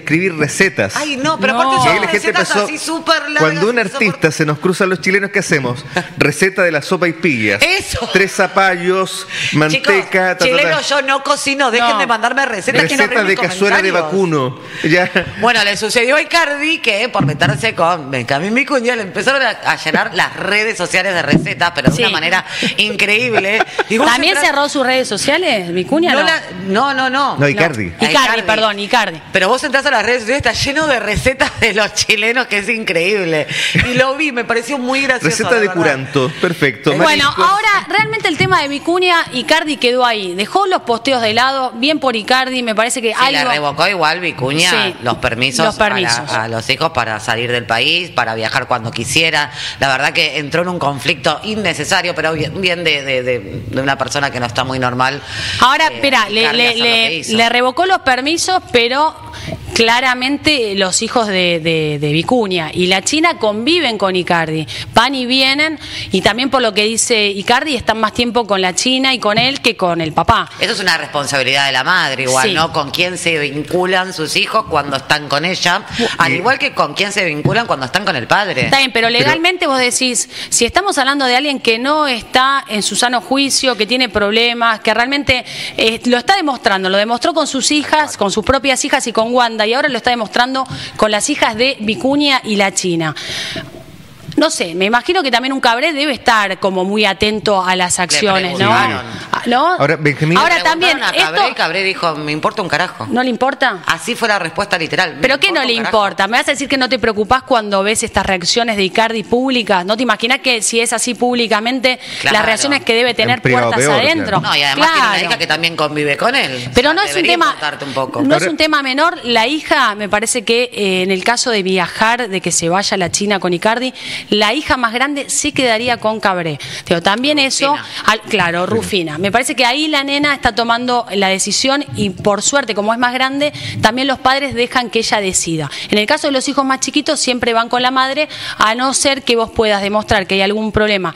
recetas. Ay, no, pero No. aparte Y son ahí la gente recetas empezó, así súper largas. cuando un y artista se nos cruza a los chilenos, ¿qué hacemos? Receta de la sopa y pillas. Eso. Tres zapallos, Chicos, manteca, ta, ta, ta. chilenos, yo no cocino, dejen No. de mandarme recetas que no Receta leen de mis cazuela de comentarios. vacuno. Ya. Bueno, le sucedió a Icardi que por meterse con Benjamín Vicuña le empezaron a, a llenar las redes sociales de recetas, pero de Sí. una manera increíble. Y vos ¿También entras- cerró sus redes sociales, Vicuña? No, No, la- no, no, no. No, Icardi. A Icardi, perdón, Icardi. Pero vos entras a las redes sociales, está lleno de recetas de los chilenos, que es increíble. Y lo vi, me pareció muy gracioso. Receta de verdad. curanto. Perfecto. Bueno, Mariscos. ahora realmente el tema de Vicuña, Icardi quedó ahí. Dejó los posteos de lado, bien por Icardi, me parece que Sí, algo... le revocó igual Vicuña Sí, los permisos, los permisos. Para, a los hijos para salir del país, para viajar cuando quisieran. La verdad que entró en un conflicto innecesario, pero bien, bien de, de, de- de una persona que no está muy normal. Ahora, Eh, espera, le, Icardi le- hacer lo le- que hizo. le revocó los permisos, pero claramente los hijos de, de- de Vicuña y la China conviven con Icardi, van y vienen, y también por lo que dice Icardi, están más tiempo con la China y con él que con el papá. Eso es una responsabilidad de la madre, igual, Sí. ¿no? Con quién se vinculan sus hijos cuando están con ella, al igual que con quién se vinculan cuando están con el padre. Está bien, pero legalmente vos decís, si estamos hablando de alguien que no está en su sano juicio, que tiene problemas, que realmente eh, lo está demostrando, lo demostró con sus hijas, con sus propias hijas y con Wanda, y ahora lo está demostrando con las hijas de Vicuña y la China. No sé, me imagino que también un Cabré debe estar como muy atento a las acciones, ¿no? preguntaron. Ah, ¿no? Ahora, Benjamín- Ahora Le también, preguntaron a Cabré, esto y Cabré dijo, me importa un carajo. ¿no le importa? Así fue la respuesta literal. me ¿Pero qué importa no le un carajo. importa? ¿Me vas a decir que no te preocupás cuando ves estas reacciones de Icardi públicas? ¿No te imaginas que si es así públicamente, Claro. las reacciones que debe tener En privado puertas peor, adentro? No, y además tiene una Claro. hija que también convive con él. Pero O sea, no es un debería tema, importarte un poco. no es Ahora- un tema menor. La hija, me parece que eh, en el caso de viajar, de que se vaya a la China con Icardi, la hija más grande se quedaría con Cabré. Pero también eso, al- claro, Rufina. Me parece que ahí la nena está tomando la decisión y por suerte, como es más grande, también los padres dejan que ella decida. En el caso de los hijos más chiquitos, siempre van con la madre, a no ser que vos puedas demostrar que hay algún problema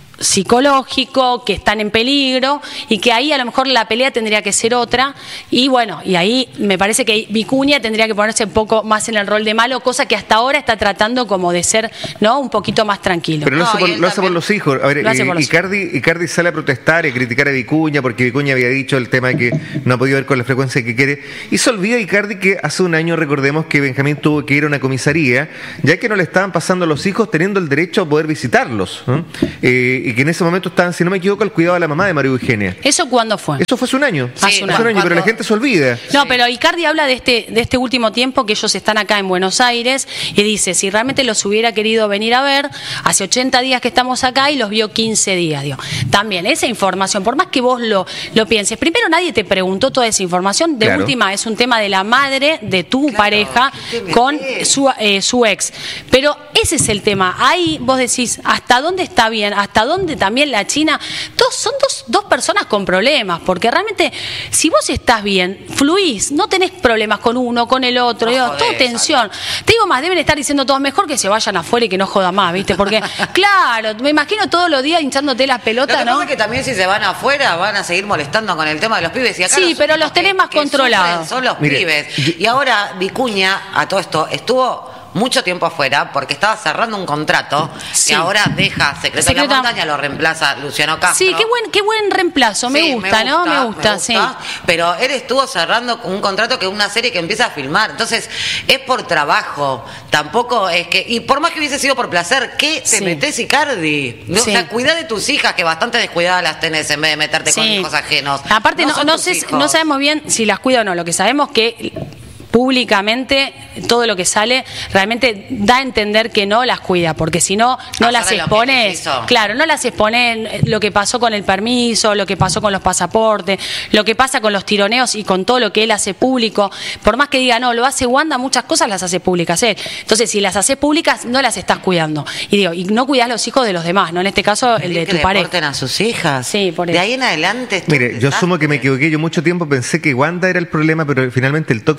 psicológico, que están en peligro y que ahí a lo mejor la pelea tendría que ser otra, y bueno, y ahí me parece que Vicuña tendría que ponerse un poco más en el rol de malo, cosa que hasta ahora está tratando como de ser, ¿no?, un poquito más tranquilo. Pero lo No, hace, y por, él lo hace por también. los hijos. A ver, Lo hace eh, por los Icardi, Icardi sale a protestar y a criticar a Vicuña porque Vicuña había dicho el tema de que no ha podido ver con la frecuencia que quiere. Y se olvida Icardi que hace un año, recordemos, que Benjamín tuvo que ir a una comisaría, ya que no le estaban pasando a los hijos teniendo el derecho a poder visitarlos. ¿no? Eh, y que en ese momento estaban, si no me equivoco, al cuidado de la mamá de María Eugenia. ¿Eso cuándo fue? Eso fue hace un año. Sí, hace un no, año, pero cuando- la gente se olvida. No, pero Icardi habla de este, de este último tiempo que ellos están acá en Buenos Aires y dice, si realmente los hubiera querido venir a ver, hace ochenta días que estamos acá y los vio quince días. Digo. También esa información, por más que vos lo, lo pienses, primero nadie te preguntó toda esa información, de Claro. última es un tema de la madre de tu pareja ¿qué te con metés? su, eh, su ex. Pero ese es el tema, ahí vos decís, ¿hasta dónde está bien? ¿Hasta dónde también la China? Dos, son dos, dos personas con problemas, porque realmente si vos estás bien, fluís, no tenés problemas con uno, con el otro, No digo, jodés, todo tensión. Te digo más, deben estar diciendo todos mejor que se vayan afuera y que no joda más, ¿viste? Porque, claro, me imagino todos los días hinchándote las Lo pelotas, que ¿no? pasa es que también si se van afuera van a seguir molestando con el tema de los pibes. Y acá Sí, pero únicos los tenés que- más que controlados. sufren Son los Mire, pibes. yo- Y ahora Vicuña, a todo esto, estuvo mucho tiempo afuera porque estaba cerrando un contrato Sí. que ahora deja Secreto, Secreto- en la Montaña, lo reemplaza Luciano Castro. Sí, qué buen, qué buen reemplazo, me, Sí, gusta, ¿no? Me gusta, sí. Pero él estuvo cerrando un contrato que es una serie que empieza a filmar. Entonces, es por trabajo. Tampoco es que. Y por más que hubiese sido por placer, ¿qué te Sí. metés, Icardi? ¿No? Sí. O sea, cuida de tus hijas, que bastante descuidadas las tenés en vez de meterte con Sí. hijos ajenos. Aparte, no, son no tus sé, hijos. no sabemos bien si las cuida o no. Lo que sabemos que públicamente todo lo que sale realmente da a entender que no las cuida, porque si no, no Ah, las ¿sabe lo que expones. les hizo? Claro, no las expones lo que pasó con el permiso, lo que pasó con los pasaportes, lo que pasa con los tironeos y con todo lo que él hace público. Por más que diga, no, lo hace Wanda, muchas cosas las hace públicas él. Entonces, si las haces públicas, no las estás cuidando. Y digo, y no cuidás los hijos de los demás, ¿no? En este caso, el de que tu le pareja. deporten a sus hijas. Sí, por De eso. ahí en adelante. esto es Mire, un yo asumo que me desastre. equivoqué. Yo mucho tiempo pensé que Wanda era el problema, pero finalmente el tóxico es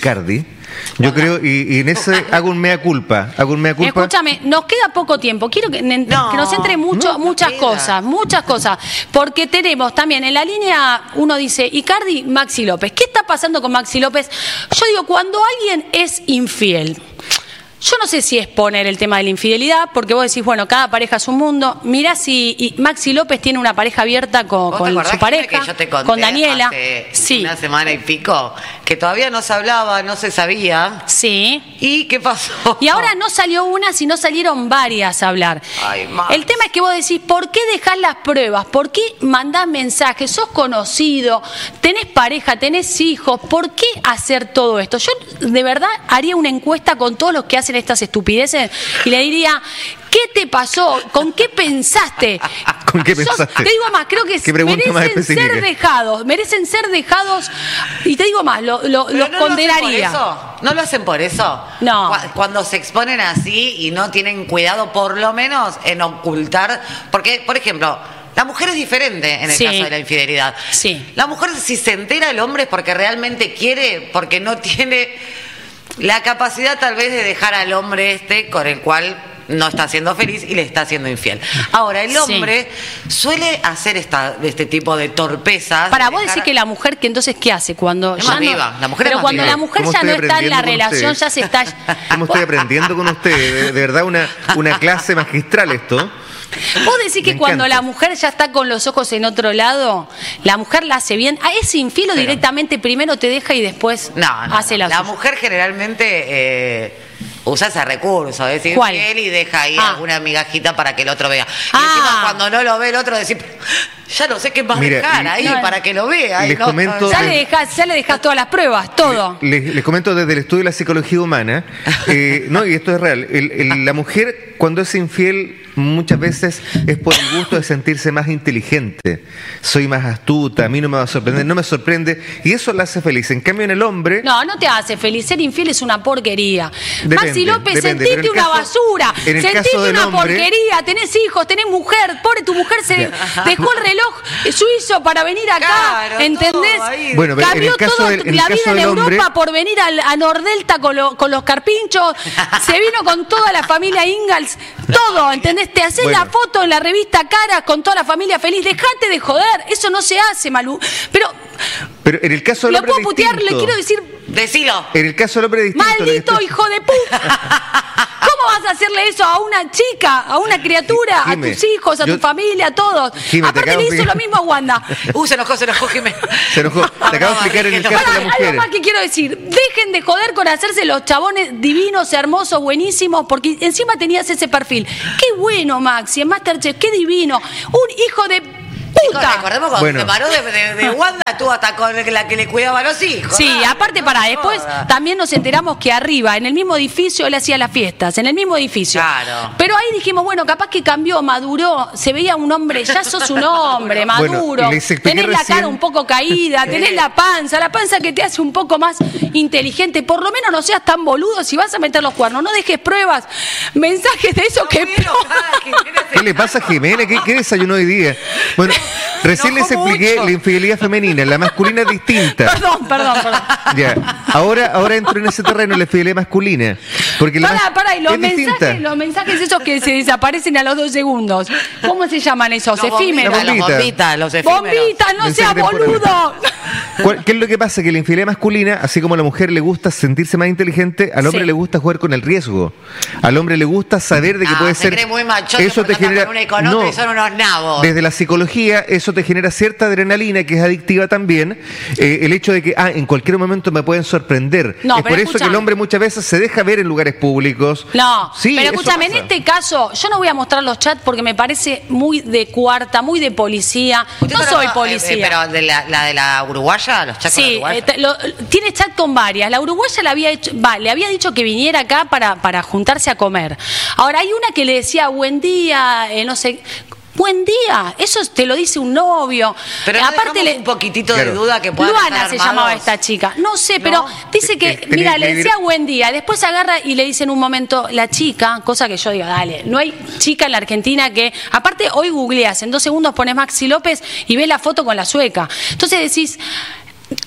Icardi. Yo creo, y, y en ese hago un mea culpa, hago un mea culpa. Escúchame, nos queda poco tiempo. Quiero que, no, que nos entre mucho, no, muchas no cosas, muchas cosas. Porque tenemos también en la línea, uno dice, Icardi, Maxi López. ¿Qué está pasando con Maxi López? Yo digo, cuando alguien es infiel, yo no sé si es poner el tema de la infidelidad, porque vos decís, bueno, cada pareja es un mundo. Mirá si y Maxi López tiene una pareja abierta con, con su pareja, que yo te conté con Daniela. Hace sí. una semana y pico, que todavía no se hablaba, no se sabía. Sí. ¿Y qué pasó? Y ahora no salió una, sino salieron varias a hablar. Ay, Max. El tema es que vos decís, ¿por qué dejás las pruebas? ¿Por qué mandás mensajes? ¿Sos conocido? ¿Tenés pareja? ¿Tenés hijos? ¿Por qué hacer todo esto? Yo de verdad haría una encuesta con todos los que hacen estas estupideces y le diría, ¿qué te pasó? ¿Con qué pensaste? ¿Con qué pensaste? Sos, te digo más, creo que merecen ser dejados, merecen ser dejados, y te digo más, lo, lo, los no condenaría. Lo hacen por eso. ¿No lo hacen por eso? No. Cuando se exponen así y no tienen cuidado, por lo menos, en ocultar, porque, por ejemplo, la mujer es diferente en el sí. caso de la infidelidad. Sí. La mujer, si se entera el hombre es porque realmente quiere, porque no tiene la capacidad tal vez de dejar al hombre este con el cual no está siendo feliz y le está siendo infiel. Ahora, el hombre sí. suele hacer esta, este tipo de torpezas. Para de vos dejar... decir que la mujer, que entonces, ¿qué hace? Cuando es ya más no... viva. La mujer Pero es más cuando viva. la mujer ya no está en la relación, ya se está... ¿Cómo estoy aprendiendo con usted? De, de verdad, una, una clase magistral esto. Vos decís que cuando la mujer ya está con los ojos en otro lado, la mujer la hace bien. ¿A ese infiel o directamente primero te deja y después no, no, hace la La suya? mujer generalmente eh, usa ese recurso, es decir, ¿cuál? Infiel y deja ahí ah. alguna migajita para que el otro vea. Y ah. encima cuando no lo ve el otro, decir, ya no sé qué más Mira, dejar ahí no, para que lo vea. Les no, comento, no, ya, le dejás, ya le dejás todas las pruebas, todo. Les, les comento desde el estudio de la psicología humana, eh, no, y esto es real, el, el, la mujer cuando es infiel muchas veces es por el gusto de sentirse más inteligente. Soy más astuta, a mí no me va a sorprender, no me sorprende, y eso la hace feliz. En cambio en el hombre... No, no te hace feliz. Ser infiel es una porquería. Depende, Maxi López, depende, sentiste una caso, basura, en el sentiste caso del una hombre, porquería, tenés hijos, tenés mujer, pobre tu mujer se dejó el reloj suizo para venir acá, claro, ¿entendés? Bueno, cambió en el caso todo del, en la el vida caso en del Europa hombre, por venir al, a Nordelta con, lo, con los carpinchos, se vino con toda la familia Ingalls, todo, ¿entendés? Te haces bueno. la foto en la revista Caras con toda la familia feliz, dejate de joder, eso no se hace, Malú. Pero, pero en el caso del lo hombre puedo putear, distinto. le quiero decir... Decilo. En el caso del hombre distinto. ¡Maldito estoy... hijo de puta! ¿Cómo vas a hacerle eso a una chica, a una criatura, Jime, a tus hijos, a yo... tu familia, a todos? Jime, Aparte le hizo de... lo mismo a Wanda. Uh, se enojó, se enojó, Jiménez. Se enojó. Te acabo de explicar en el caso Pará, de la mujer. algo más que quiero decir. Dejen de joder con hacerse los chabones divinos, hermosos, buenísimos, porque encima tenías ese perfil. ¡Qué bueno, Maxi! En Masterchef, ¡qué divino! Un hijo de... puta. Recordemos cuando bueno. se paró de, de, de Wanda, estuvo hasta con la que le cuidaba a los hijos. Sí, ¿no? aparte no, para no, después no. también nos enteramos que arriba, en el mismo edificio, él hacía las fiestas, en el mismo edificio. Claro. Pero ahí dijimos, bueno, capaz que cambió, maduró, se veía un hombre, ya sos un hombre, maduro, bueno, les expliqué tenés la recién... cara un poco caída, tenés la panza, la panza que te hace un poco más inteligente, por lo menos no seas tan boludo si vas a meter los cuernos, no dejes pruebas, mensajes de eso No que... ¿Qué le pasa a Jimena? ¿Qué, qué desayunó hoy día? Bueno, recién les expliqué mucho. La infidelidad femenina, la masculina es distinta. Perdón, perdón, perdón. Ya, ahora, ahora entro en ese terreno, la infidelidad masculina. Porque la Pará, pará, y los es mensajes, distinta. los mensajes esos que se desaparecen a los dos segundos. ¿Cómo se llaman esos? Los Efímeros. bombitas, los bombitas, los efímeros. Bombita, no Mensaje seas temporal. boludo. ¿Cuál- ¿Qué es lo que pasa? Que la infidelidad masculina, así como a la mujer le gusta sentirse más inteligente, al hombre Sí. le gusta jugar con el riesgo. Al hombre le gusta saber de que Ah, puede se ser. cree muy machote eso te porque anda genera. con una y con otra y son unos nabos. Desde la psicología, eso te genera cierta adrenalina que es adictiva también. Eh, el hecho de que ah, en cualquier momento me pueden sorprender. No, es pero por eso que escúchame. el hombre muchas veces se deja ver en lugares públicos. No, Sí, pero eso escúchame, en pasa. este caso, yo no voy a mostrar los chats porque me parece muy de cuarta, muy de policía. Usted No está soy hablando, policía. eh, eh, pero de la, la de la uruguaya, los chats con la Sí, uruguaya. eh, te- lo- tiene chat con varias. La uruguaya le había, hecho, va, le había dicho que viniera acá para, para juntarse a comer. Ahora, hay una que le decía buen día, eh, no sé... Buen día, eso te lo dice un novio. Pero Eh, no aparte dejamos le un poquitito de Claro. duda que pueda Luana se llamaba esta chica. No sé, pero dice que, Eh, eh, mira, tenés le que decía ir- buen día. Después agarra y le dice en un momento la chica, cosa que yo digo, dale, no hay chica en la Argentina que. Aparte, hoy googleas, en dos segundos pones Maxi López y ves la foto con la sueca. Entonces decís.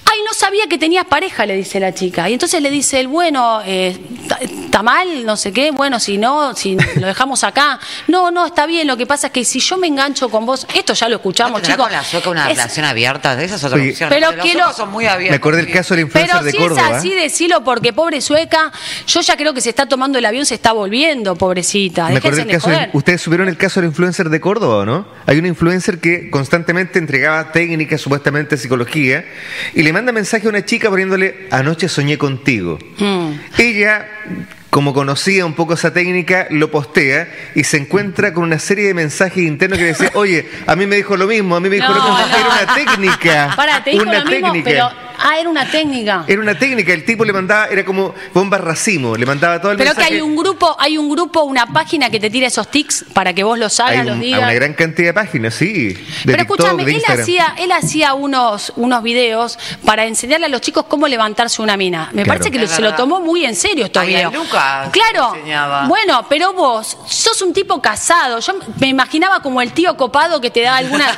Ay, no sabía que tenías pareja, le dice la chica. Y entonces le dice él, bueno, ¿está eh, mal? No sé qué. Bueno, si no, si lo dejamos acá. No, no, está bien. Lo que pasa es que si yo me engancho con vos, esto ya lo escuchamos, ¿No chicos. con la sueca una es, relación abierta? De esas otras Oye, opciones. pero Los que suecos lo- son muy abiertos. Me acordé del caso del influencer Pero de si Córdoba. es así, decilo, porque pobre sueca, yo ya creo que se está tomando el avión, se está volviendo, pobrecita. Me acordé Déjense del de caso de- joder. ¿Ustedes supieron el caso del influencer de Córdoba o no? Hay una influencer que constantemente entregaba técnicas, supuestamente psicología, y le manda mensaje a una chica poniéndole, anoche soñé contigo. Mm. Ella, como conocía un poco esa técnica, lo postea y se encuentra con una serie de mensajes internos que decía, oye, a mí me dijo lo mismo, a mí me dijo No, lo mismo. no. Era una técnica. Pará, te dijo una lo mismo, técnica. pero... Ah, era una técnica. Era una técnica, el tipo le mandaba, era como bomba racimo, le mandaba todo el Pero que mensaje. hay un grupo, hay un grupo, una página que te tira esos tics para que vos los Hay hagas, un- los a digas. una gran cantidad de páginas, sí. De Pero TikTok, escúchame, de él Instagram. hacía, él hacía unos, unos videos para enseñarle a los chicos cómo levantarse una mina. Me Claro. parece que lo- Es se lo verdad. tomó muy en serio estos Ay, a videos. Lucas Claro. le enseñaba. Bueno, pero vos sos un tipo casado. Yo me imaginaba como el tío copado que te da alguna.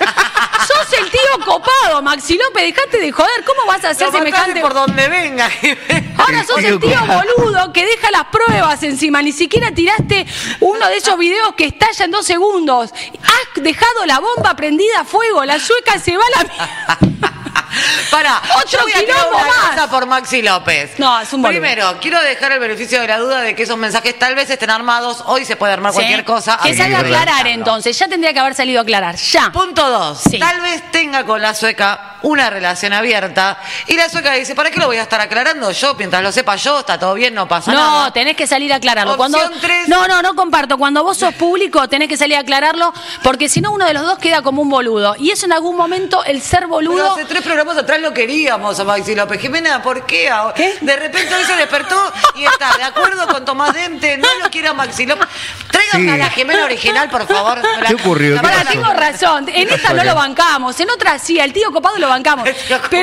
Sos el tío copado, Maxi López, dejate de joder. ¿Cómo vas a hacer Lo mataste semejante? por donde venga. Ahora El sos tío el tío copado. boludo que deja las pruebas encima. Ni siquiera tiraste uno de esos videos que estalla en dos segundos. Has dejado la bomba prendida a fuego. La sueca se va a la mierda. Para, Otro yo voy a tirar quilombo una más. cosa por Maxi López. No, es un boludo. Primero, quiero dejar el beneficio de la duda de que esos mensajes tal vez estén armados. Hoy se puede armar Sí. cualquier cosa. Que Hay salga a es verdad. aclarar entonces. Ya tendría que haber salido a aclarar. Ya. Punto dos. Sí. Tal vez tenga con la sueca una relación abierta y la sueca dice, ¿para qué lo voy a estar aclarando yo? Mientras lo sepa yo, está todo bien, no pasa nada. No, tenés que salir a aclararlo. Cuando, Opción tres. no, no, no comparto. Cuando vos sos público, tenés que salir a aclararlo, porque si no, uno de los dos queda como un boludo. Y eso en algún momento, el ser Pero boludo. hace tres programas atrás lo queríamos a Maxi López. Jimena, ¿por qué ahora? ¿Qué? De repente hoy se despertó y está de acuerdo con Tomás Dente, no lo quiere a Maxi López. Traigan Sí. a la Jimena original, por favor. ¿Qué ocurrió? ¿Qué Ahora pasó? tengo razón. En esta no lo bancamos, en otra sí, al tío copado lo bancamos. Pero,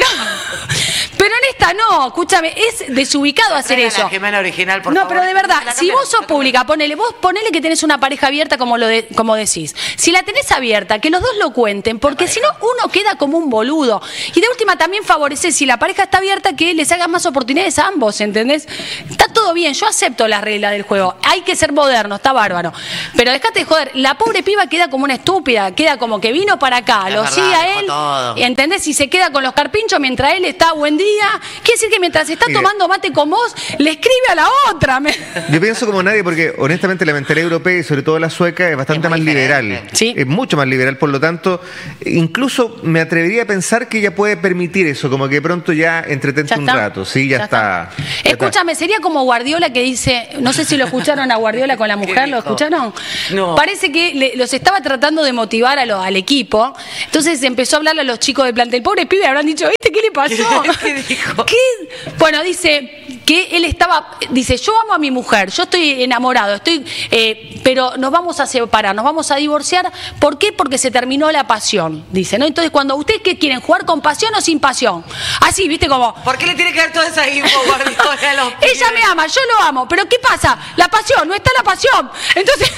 pero en esta no, escúchame, es desubicado hacer Traigan a eso. la Jimena original, por no, favor. pero de verdad, La si cambiaron, vos sos la pública, ponele, vos ponele que tenés una pareja abierta como lo de, como decís. Si la tenés abierta, que los dos lo cuenten, porque si no, uno queda como un boludo. Y de última también favorecés, si la pareja está abierta, que les hagan más oportunidades a ambos, ¿entendés? Está todo bien, yo acepto las reglas del juego. Hay que ser moderno, está bárbaro. Pero dejate de joder, la pobre piba queda como una estúpida, queda como que vino para acá, Es lo verdad, sigue a dejó él, todo. ¿entendés? Y se queda con los carpinchos mientras él está buen día. Quiere decir que mientras está Mire. tomando mate con vos, le escribe a la otra. Me- Yo pienso como nadie porque honestamente la mentalidad europea y sobre todo la sueca es bastante Es muy más liberal. diferente. Sí. Es mucho más liberal, por lo tanto, incluso me atrevería a pensar que ella puede permitir eso, como que pronto ya entretente Ya un está. rato. Sí, ya, está. Ya está. Escúchame, sería como Guardiola que dice, no sé si lo escucharon a Guardiola con la mujer, ¿lo dijo? escucharon? No. Parece que le- los estaba tratando de motivar a lo- al equipo, entonces empezó a hablarle a los chicos del plantel. Pobre pibe, habrán dicho, ¿viste qué le pasó? ¿Qué dijo? ¿Qué? Bueno, dice que él estaba, dice, yo amo a mi mujer, yo estoy enamorado, estoy, eh, pero nos vamos a separar, nos vamos a divorciar. ¿Por qué? Porque se terminó la pasión, dice, ¿no? Entonces, cuando ustedes qué quieren, jugar con pasión o sin pasión, así, ¿viste? Como, ¿Por qué le tiene que dar toda esa info, Guardiola, a los ella pibes? me ama, yo lo amo, pero ¿qué pasa? La pasión, no está la pasión. Entonces,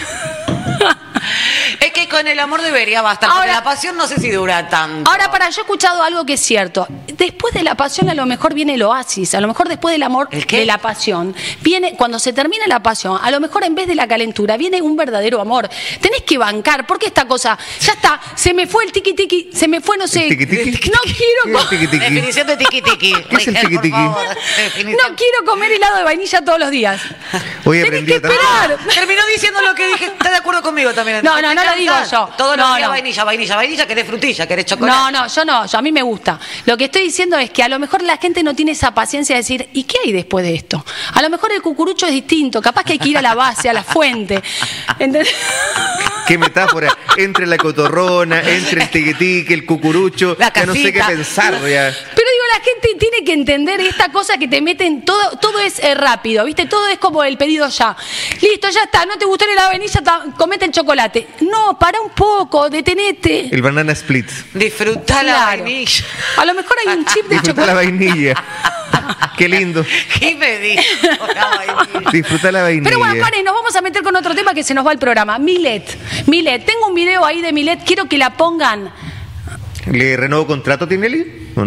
Es que con el amor debería bastar, porque Ahora- la pasión no sé si dura tanto. ahora para, yo he escuchado algo que es cierto. Después de la pasión a lo mejor viene el oasis, a lo mejor después del amor, ¿El qué? de la pasión, viene, cuando se termina la pasión, a lo mejor en vez de la calentura, viene un verdadero amor. Tenés que bancar, porque esta cosa, ya está, se me fue el tiqui tiqui, se me fue, no sé, ¿El tiqui tiqui? no ¿Qué quiero es co- el tiqui tiqui? Definición de tiki tiki. ¿Qué es el Rigel, tiki por tiki? favor. Definición. no quiero comer helado de vainilla todos los días. Hoy Tenés aprendí que tanto. esperar. Terminó diciendo lo que dije. ¿Estás de acuerdo conmigo también? No, no, no lo digo yo. Todos los No, días no. vainilla, vainilla, vainilla. ¿Querés frutilla? ¿Querés chocolate? No, no, yo no, yo, a mí me gusta. Lo que estoy diciendo es que a lo mejor la gente no tiene esa paciencia de decir, ¿y qué hay después de esto? A lo mejor el cucurucho es distinto, capaz que hay que ir a la base, a la fuente. ¿Entendés? Qué metáfora. Entre la cotorrona, entre el tiquitique, el cucurucho. La Ya no sé qué casita. pensar. Ya. Pero digo, la gente tiene que entender esta cosa que te meten, todo todo es eh, rápido, ¿viste? Todo es como el pedido ya. Listo, ya está, no te gustó el helado de vainilla, ta- comete el chocolate. No, para un poco, detenete. El banana split. Disfrutá la Claro. vainilla. A lo mejor hay un chip de Disfruta la chocolate. vainilla. Qué lindo. ¿Qué me dijo la vainilla? Disfruta la vainilla. Pero bueno, paren, nos vamos a meter con otro tema que se nos va el programa. Milet. Milet, tengo un video ahí de Milet, quiero que la pongan. ¿Le renuevo contrato a Tinelli o no?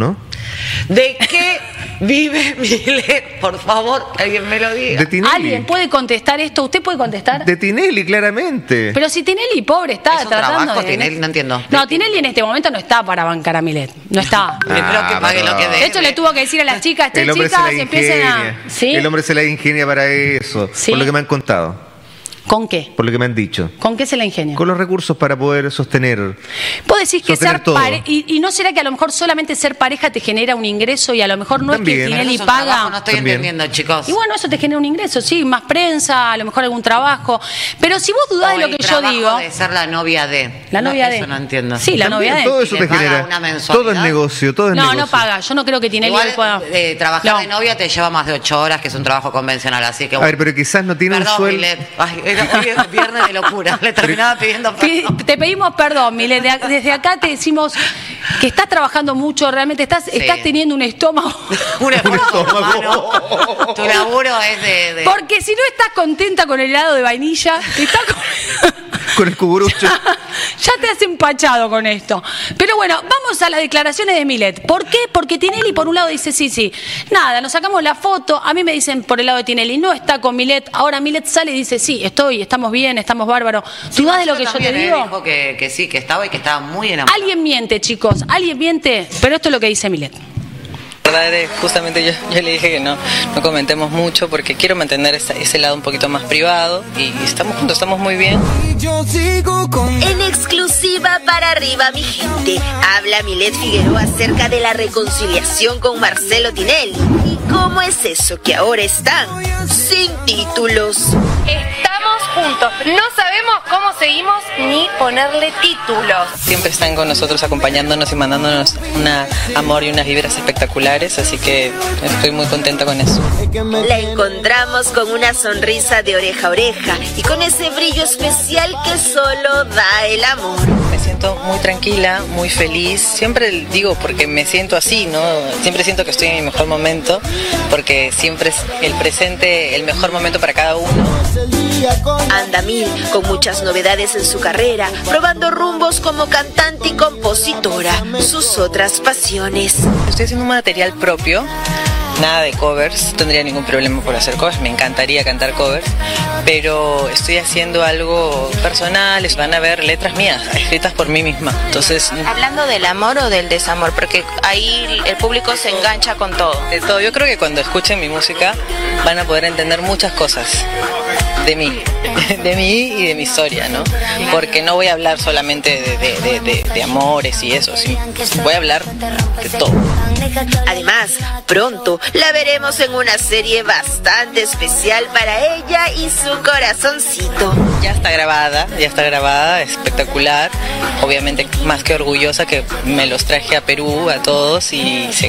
¿De qué vive Milet? Por favor, alguien me lo diga. De Tinelli. ¿Alguien puede contestar esto? ¿Usted puede contestar? De Tinelli, claramente. Pero si Tinelli, pobre, está ¿Es un tratando trabajo, de... Tinelli? No entiendo. No, Tinelli en este momento no está para bancar a Milet. No está. Le creo que pague lo que De debe. hecho, le tuvo que decir a las chicas, che, El hombre chicas, se la empiecen a... ingenia. ¿Sí? El hombre se la ingenia para eso. Sí. Por lo que me han contado. ¿Con qué? Por lo que me han dicho. ¿Con qué se la ingenia? Con los recursos para poder sostener. Vos decís que sostener ser todo. pareja... Y, y no será que a lo mejor solamente ser pareja te genera un ingreso y a lo mejor no También. es que Pero Tinelli eso es un paga... trabajo, no estoy También. entendiendo, chicos. Y bueno, eso te genera un ingreso, sí, más prensa, a lo mejor algún trabajo. Pero si vos dudás O de lo el que yo trabajo digo... de ser la novia de. La novia no, de... Eso no entiendo. Sí, la También, novia de... todo eso ¿Y te le paga genera. una mensualidad? Todo es negocio, todo es No, negocio. no paga. Yo no creo que Tinelli Igual le pueda... eh, trabajar No. de novia te lleva más de ocho horas, que es un trabajo convencional, así que A ver, pero quizás no tiene Perdón, un sueldo. Milet. Ay, era- hoy es viernes de locura. Le terminaba pidiendo Pi- perdón. Te pedimos perdón, Milet. De- Desde acá te decimos que estás trabajando mucho, realmente estás, Sí. estás teniendo un estómago. Un esfuerzo estómago. humano. Tu laburo es de. de- Porque si no estás contenta con el helado de vainilla, te estás con- Con el cuburucho. ya te has empachado con esto. Pero bueno, vamos a las declaraciones de Milet. ¿Por qué? Porque Tinelli por un lado dice, sí, sí, nada, nos sacamos la foto. A mí me dicen por el lado de Tinelli, no está con Milet. Ahora Milet sale y dice, sí, estoy, estamos bien, estamos bárbaros. ¿Dudás de lo que yo te también, eh, digo? dijo que, que sí, que estaba y que estaba muy enamorado. Alguien miente, chicos, alguien miente, pero esto es lo que dice Milet. La verdad es, justamente yo, yo le dije que no, no comentemos mucho porque quiero mantener esa- ese lado un poquito más privado y estamos juntos, estamos muy bien. En exclusiva para arriba, mi gente, habla Milet Figueroa acerca de la reconciliación con Marcelo Tinelli. ¿Y cómo es eso que ahora están sin títulos? Estamos juntos, no sabemos cómo seguimos ni ponerle títulos. Siempre están con nosotros acompañándonos y mandándonos un amor y unas vibras espectaculares, así que estoy muy contenta con eso. La encontramos con una sonrisa de oreja a oreja y con ese brillo especial que solo da el amor. Me siento muy tranquila, muy feliz, siempre digo porque me siento así, ¿no? Siempre siento que estoy en mi mejor momento, porque siempre es el presente el mejor momento para cada uno. Anda mil, con muchas novedades en su carrera, probando rumbos como cantante y compositora, sus otras pasiones. Estoy haciendo un material propio, nada de covers, no tendría ningún problema por hacer covers, me encantaría cantar covers, pero estoy haciendo algo personal, van a ver letras mías, escritas por mí misma. Entonces, ¿Hablando del amor o del desamor? Porque ahí el público se engancha con todo. de todo, yo creo que cuando escuchen mi música van a poder entender muchas cosas de mí, de mí y de mi historia, ¿no? Porque no voy a hablar solamente de, de, de, de, de amores y eso, sí, voy a hablar de todo. Además, pronto la veremos en una serie bastante especial para ella y su corazoncito. Ya está grabada, ya está grabada, espectacular. Obviamente más que orgullosa que me los traje a Perú a todos y se